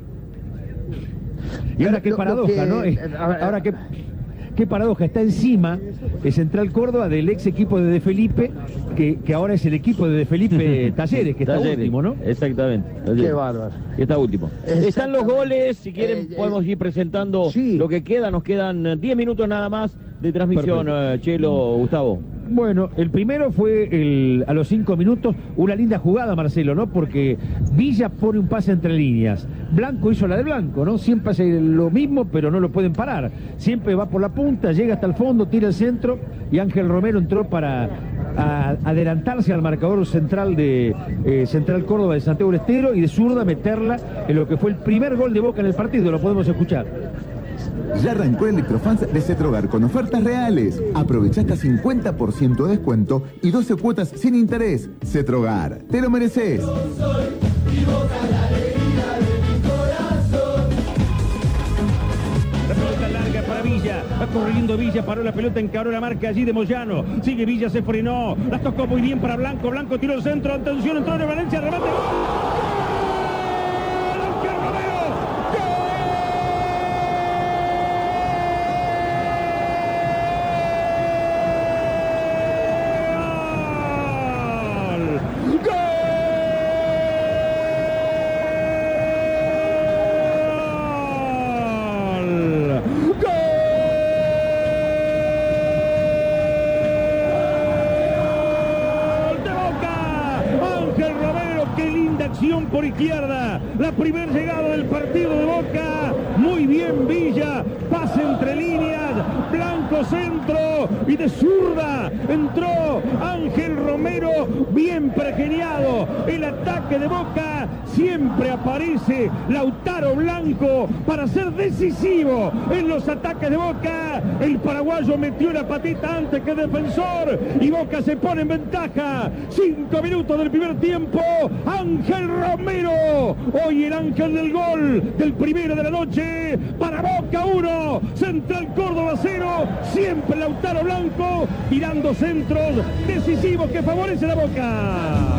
Y ahora lo, qué paradoja, lo que, ¿no? Ahora qué... Qué paradoja, está encima el Central Córdoba del ex equipo de De Felipe, que, que ahora es el equipo de De Felipe Talleres, que está Talleres, último, ¿no? Exactamente. Talleres. Qué bárbaro. Que está último. Están los goles, si quieren eh, podemos ir presentando sí. lo que queda, nos quedan diez minutos nada más de transmisión, uh, Chelo, Gustavo. Bueno, el primero fue el, a los cinco minutos, una linda jugada, Marcelo, ¿no? Porque Villa pone un pase entre líneas. Blanco hizo la de Blanco, ¿no? Siempre hace lo mismo, pero no lo pueden parar. Siempre va por la punta, llega hasta el fondo, tira el centro y Ángel Romero entró para a, adelantarse al marcador central de eh, Central Córdoba de Santiago del Estero y de zurda meterla en lo que fue el primer gol de Boca en el partido. Lo podemos escuchar. Ya arrancó Electrofans de Cetrogar con ofertas reales. Aprovecha hasta cincuenta por ciento de descuento y doce cuotas sin interés. Cetrogar, te lo mereces. La pelota larga para Villa, va corriendo Villa, paró la pelota, encaró la marca allí de Moyano, sigue Villa, se frenó, la tocó muy bien para Blanco, Blanco tiró el centro, atención, entró en Valencia, remate, por izquierda, la primera llegada del partido de Boca, muy bien Villa, pase entre líneas, Blanco centro y de zurda entró Ángel Romero, bien pergeniado, el ataque de Boca, siempre aparece Lautaro Blanco para ser decisivo en los ataques de Boca, el paraguayo metió la patita antes que defensor y Boca se pone en ventaja, cinco minutos del primer tiempo, Ángel Romero, hoy el ángel del gol, del primero de la noche, para Boca uno, Central Córdoba cero, siempre Lautaro Blanco, tirando centros decisivos que favorecen a Boca.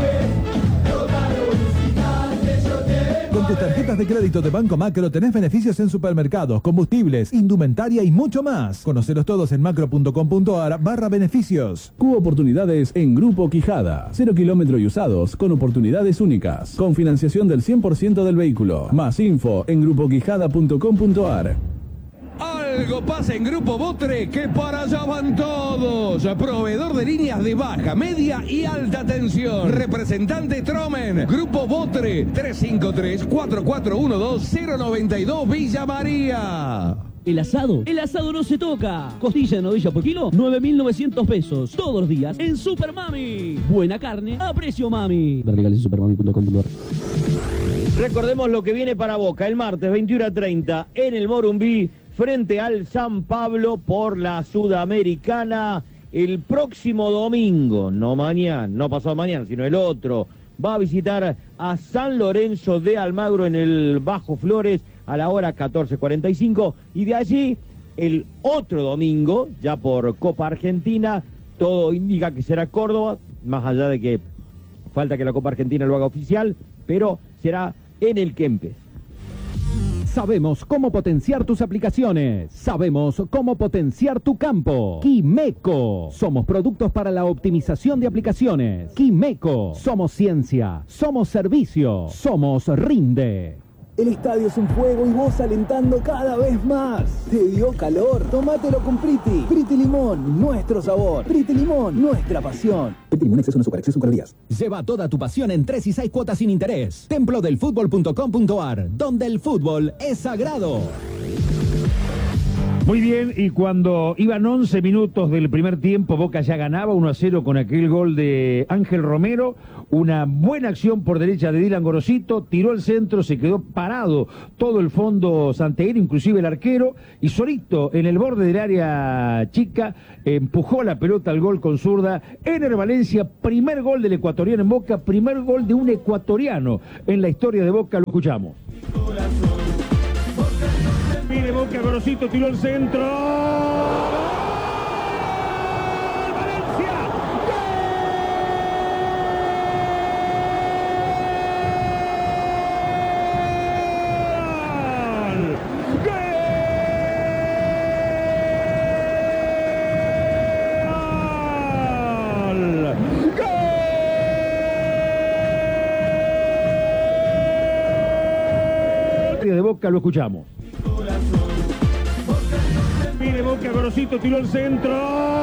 Con tus tarjetas de crédito de Banco Macro tenés beneficios en supermercados, combustibles, indumentaria y mucho más. Conocelos todos en macro.com.ar barra beneficios. Cubo oportunidades en Grupo Quijada. Cero kilómetro y usados con oportunidades únicas. Con financiación del cien por ciento del vehículo. Más info en grupo quijada punto com punto ar. Algo pasa en Grupo Botre que para allá van todos. Proveedor de líneas de baja, media y alta tensión. Representante Tromen. Grupo Botre tres cinco tres, cuatro cuatro uno dos, cero nueve dos Villa María. El asado, el asado no se toca. Costilla de novilla por kilo, nueve mil novecientos pesos. Todos los días en Super Mami. Buena carne a precio mami. Verticales en supermami punto com punto ar. Recordemos lo que viene para Boca el martes veintiuno a treinta en el Morumbí frente al San Pablo por la Sudamericana. El próximo domingo, no mañana, no pasado mañana, sino el otro, va a visitar a San Lorenzo de Almagro en el Bajo Flores a la hora catorce cuarenta y cinco, y de allí el otro domingo, ya por Copa Argentina, todo indica que será Córdoba, más allá de que falta que la Copa Argentina lo haga oficial, pero será en el Kempes. Sabemos cómo potenciar tus aplicaciones. Sabemos cómo potenciar tu campo. Quimeco. Somos productos para la optimización de aplicaciones. Quimeco. Somos ciencia. Somos servicio. Somos Rinde. El estadio es un fuego y vos alentando cada vez más. ¿Te dio calor? Tómatelo con Priti. Priti Limón, nuestro sabor. Priti Limón, nuestra pasión. Priti Limón, exceso no azúcar, exceso en calorías. Lleva toda tu pasión en tres y seis cuotas sin interés. templo del fútbol punto com punto a r, donde el fútbol es sagrado. Muy bien, y cuando iban once minutos del primer tiempo, Boca ya ganaba uno a cero con aquel gol de Ángel Romero. Una buena acción por derecha de Dylan Gorosito, tiró el centro, se quedó parado todo el fondo santiagueño, inclusive el arquero, y solito en el borde del área chica empujó la pelota al gol con zurda. Ener Valencia, primer gol del ecuatoriano en Boca, primer gol de un ecuatoriano en la historia de Boca, lo escuchamos. Mire Boca, Gorosito tiró el centro. De Boca, lo escuchamos. Mire Boca, Gorosito tiró el centro.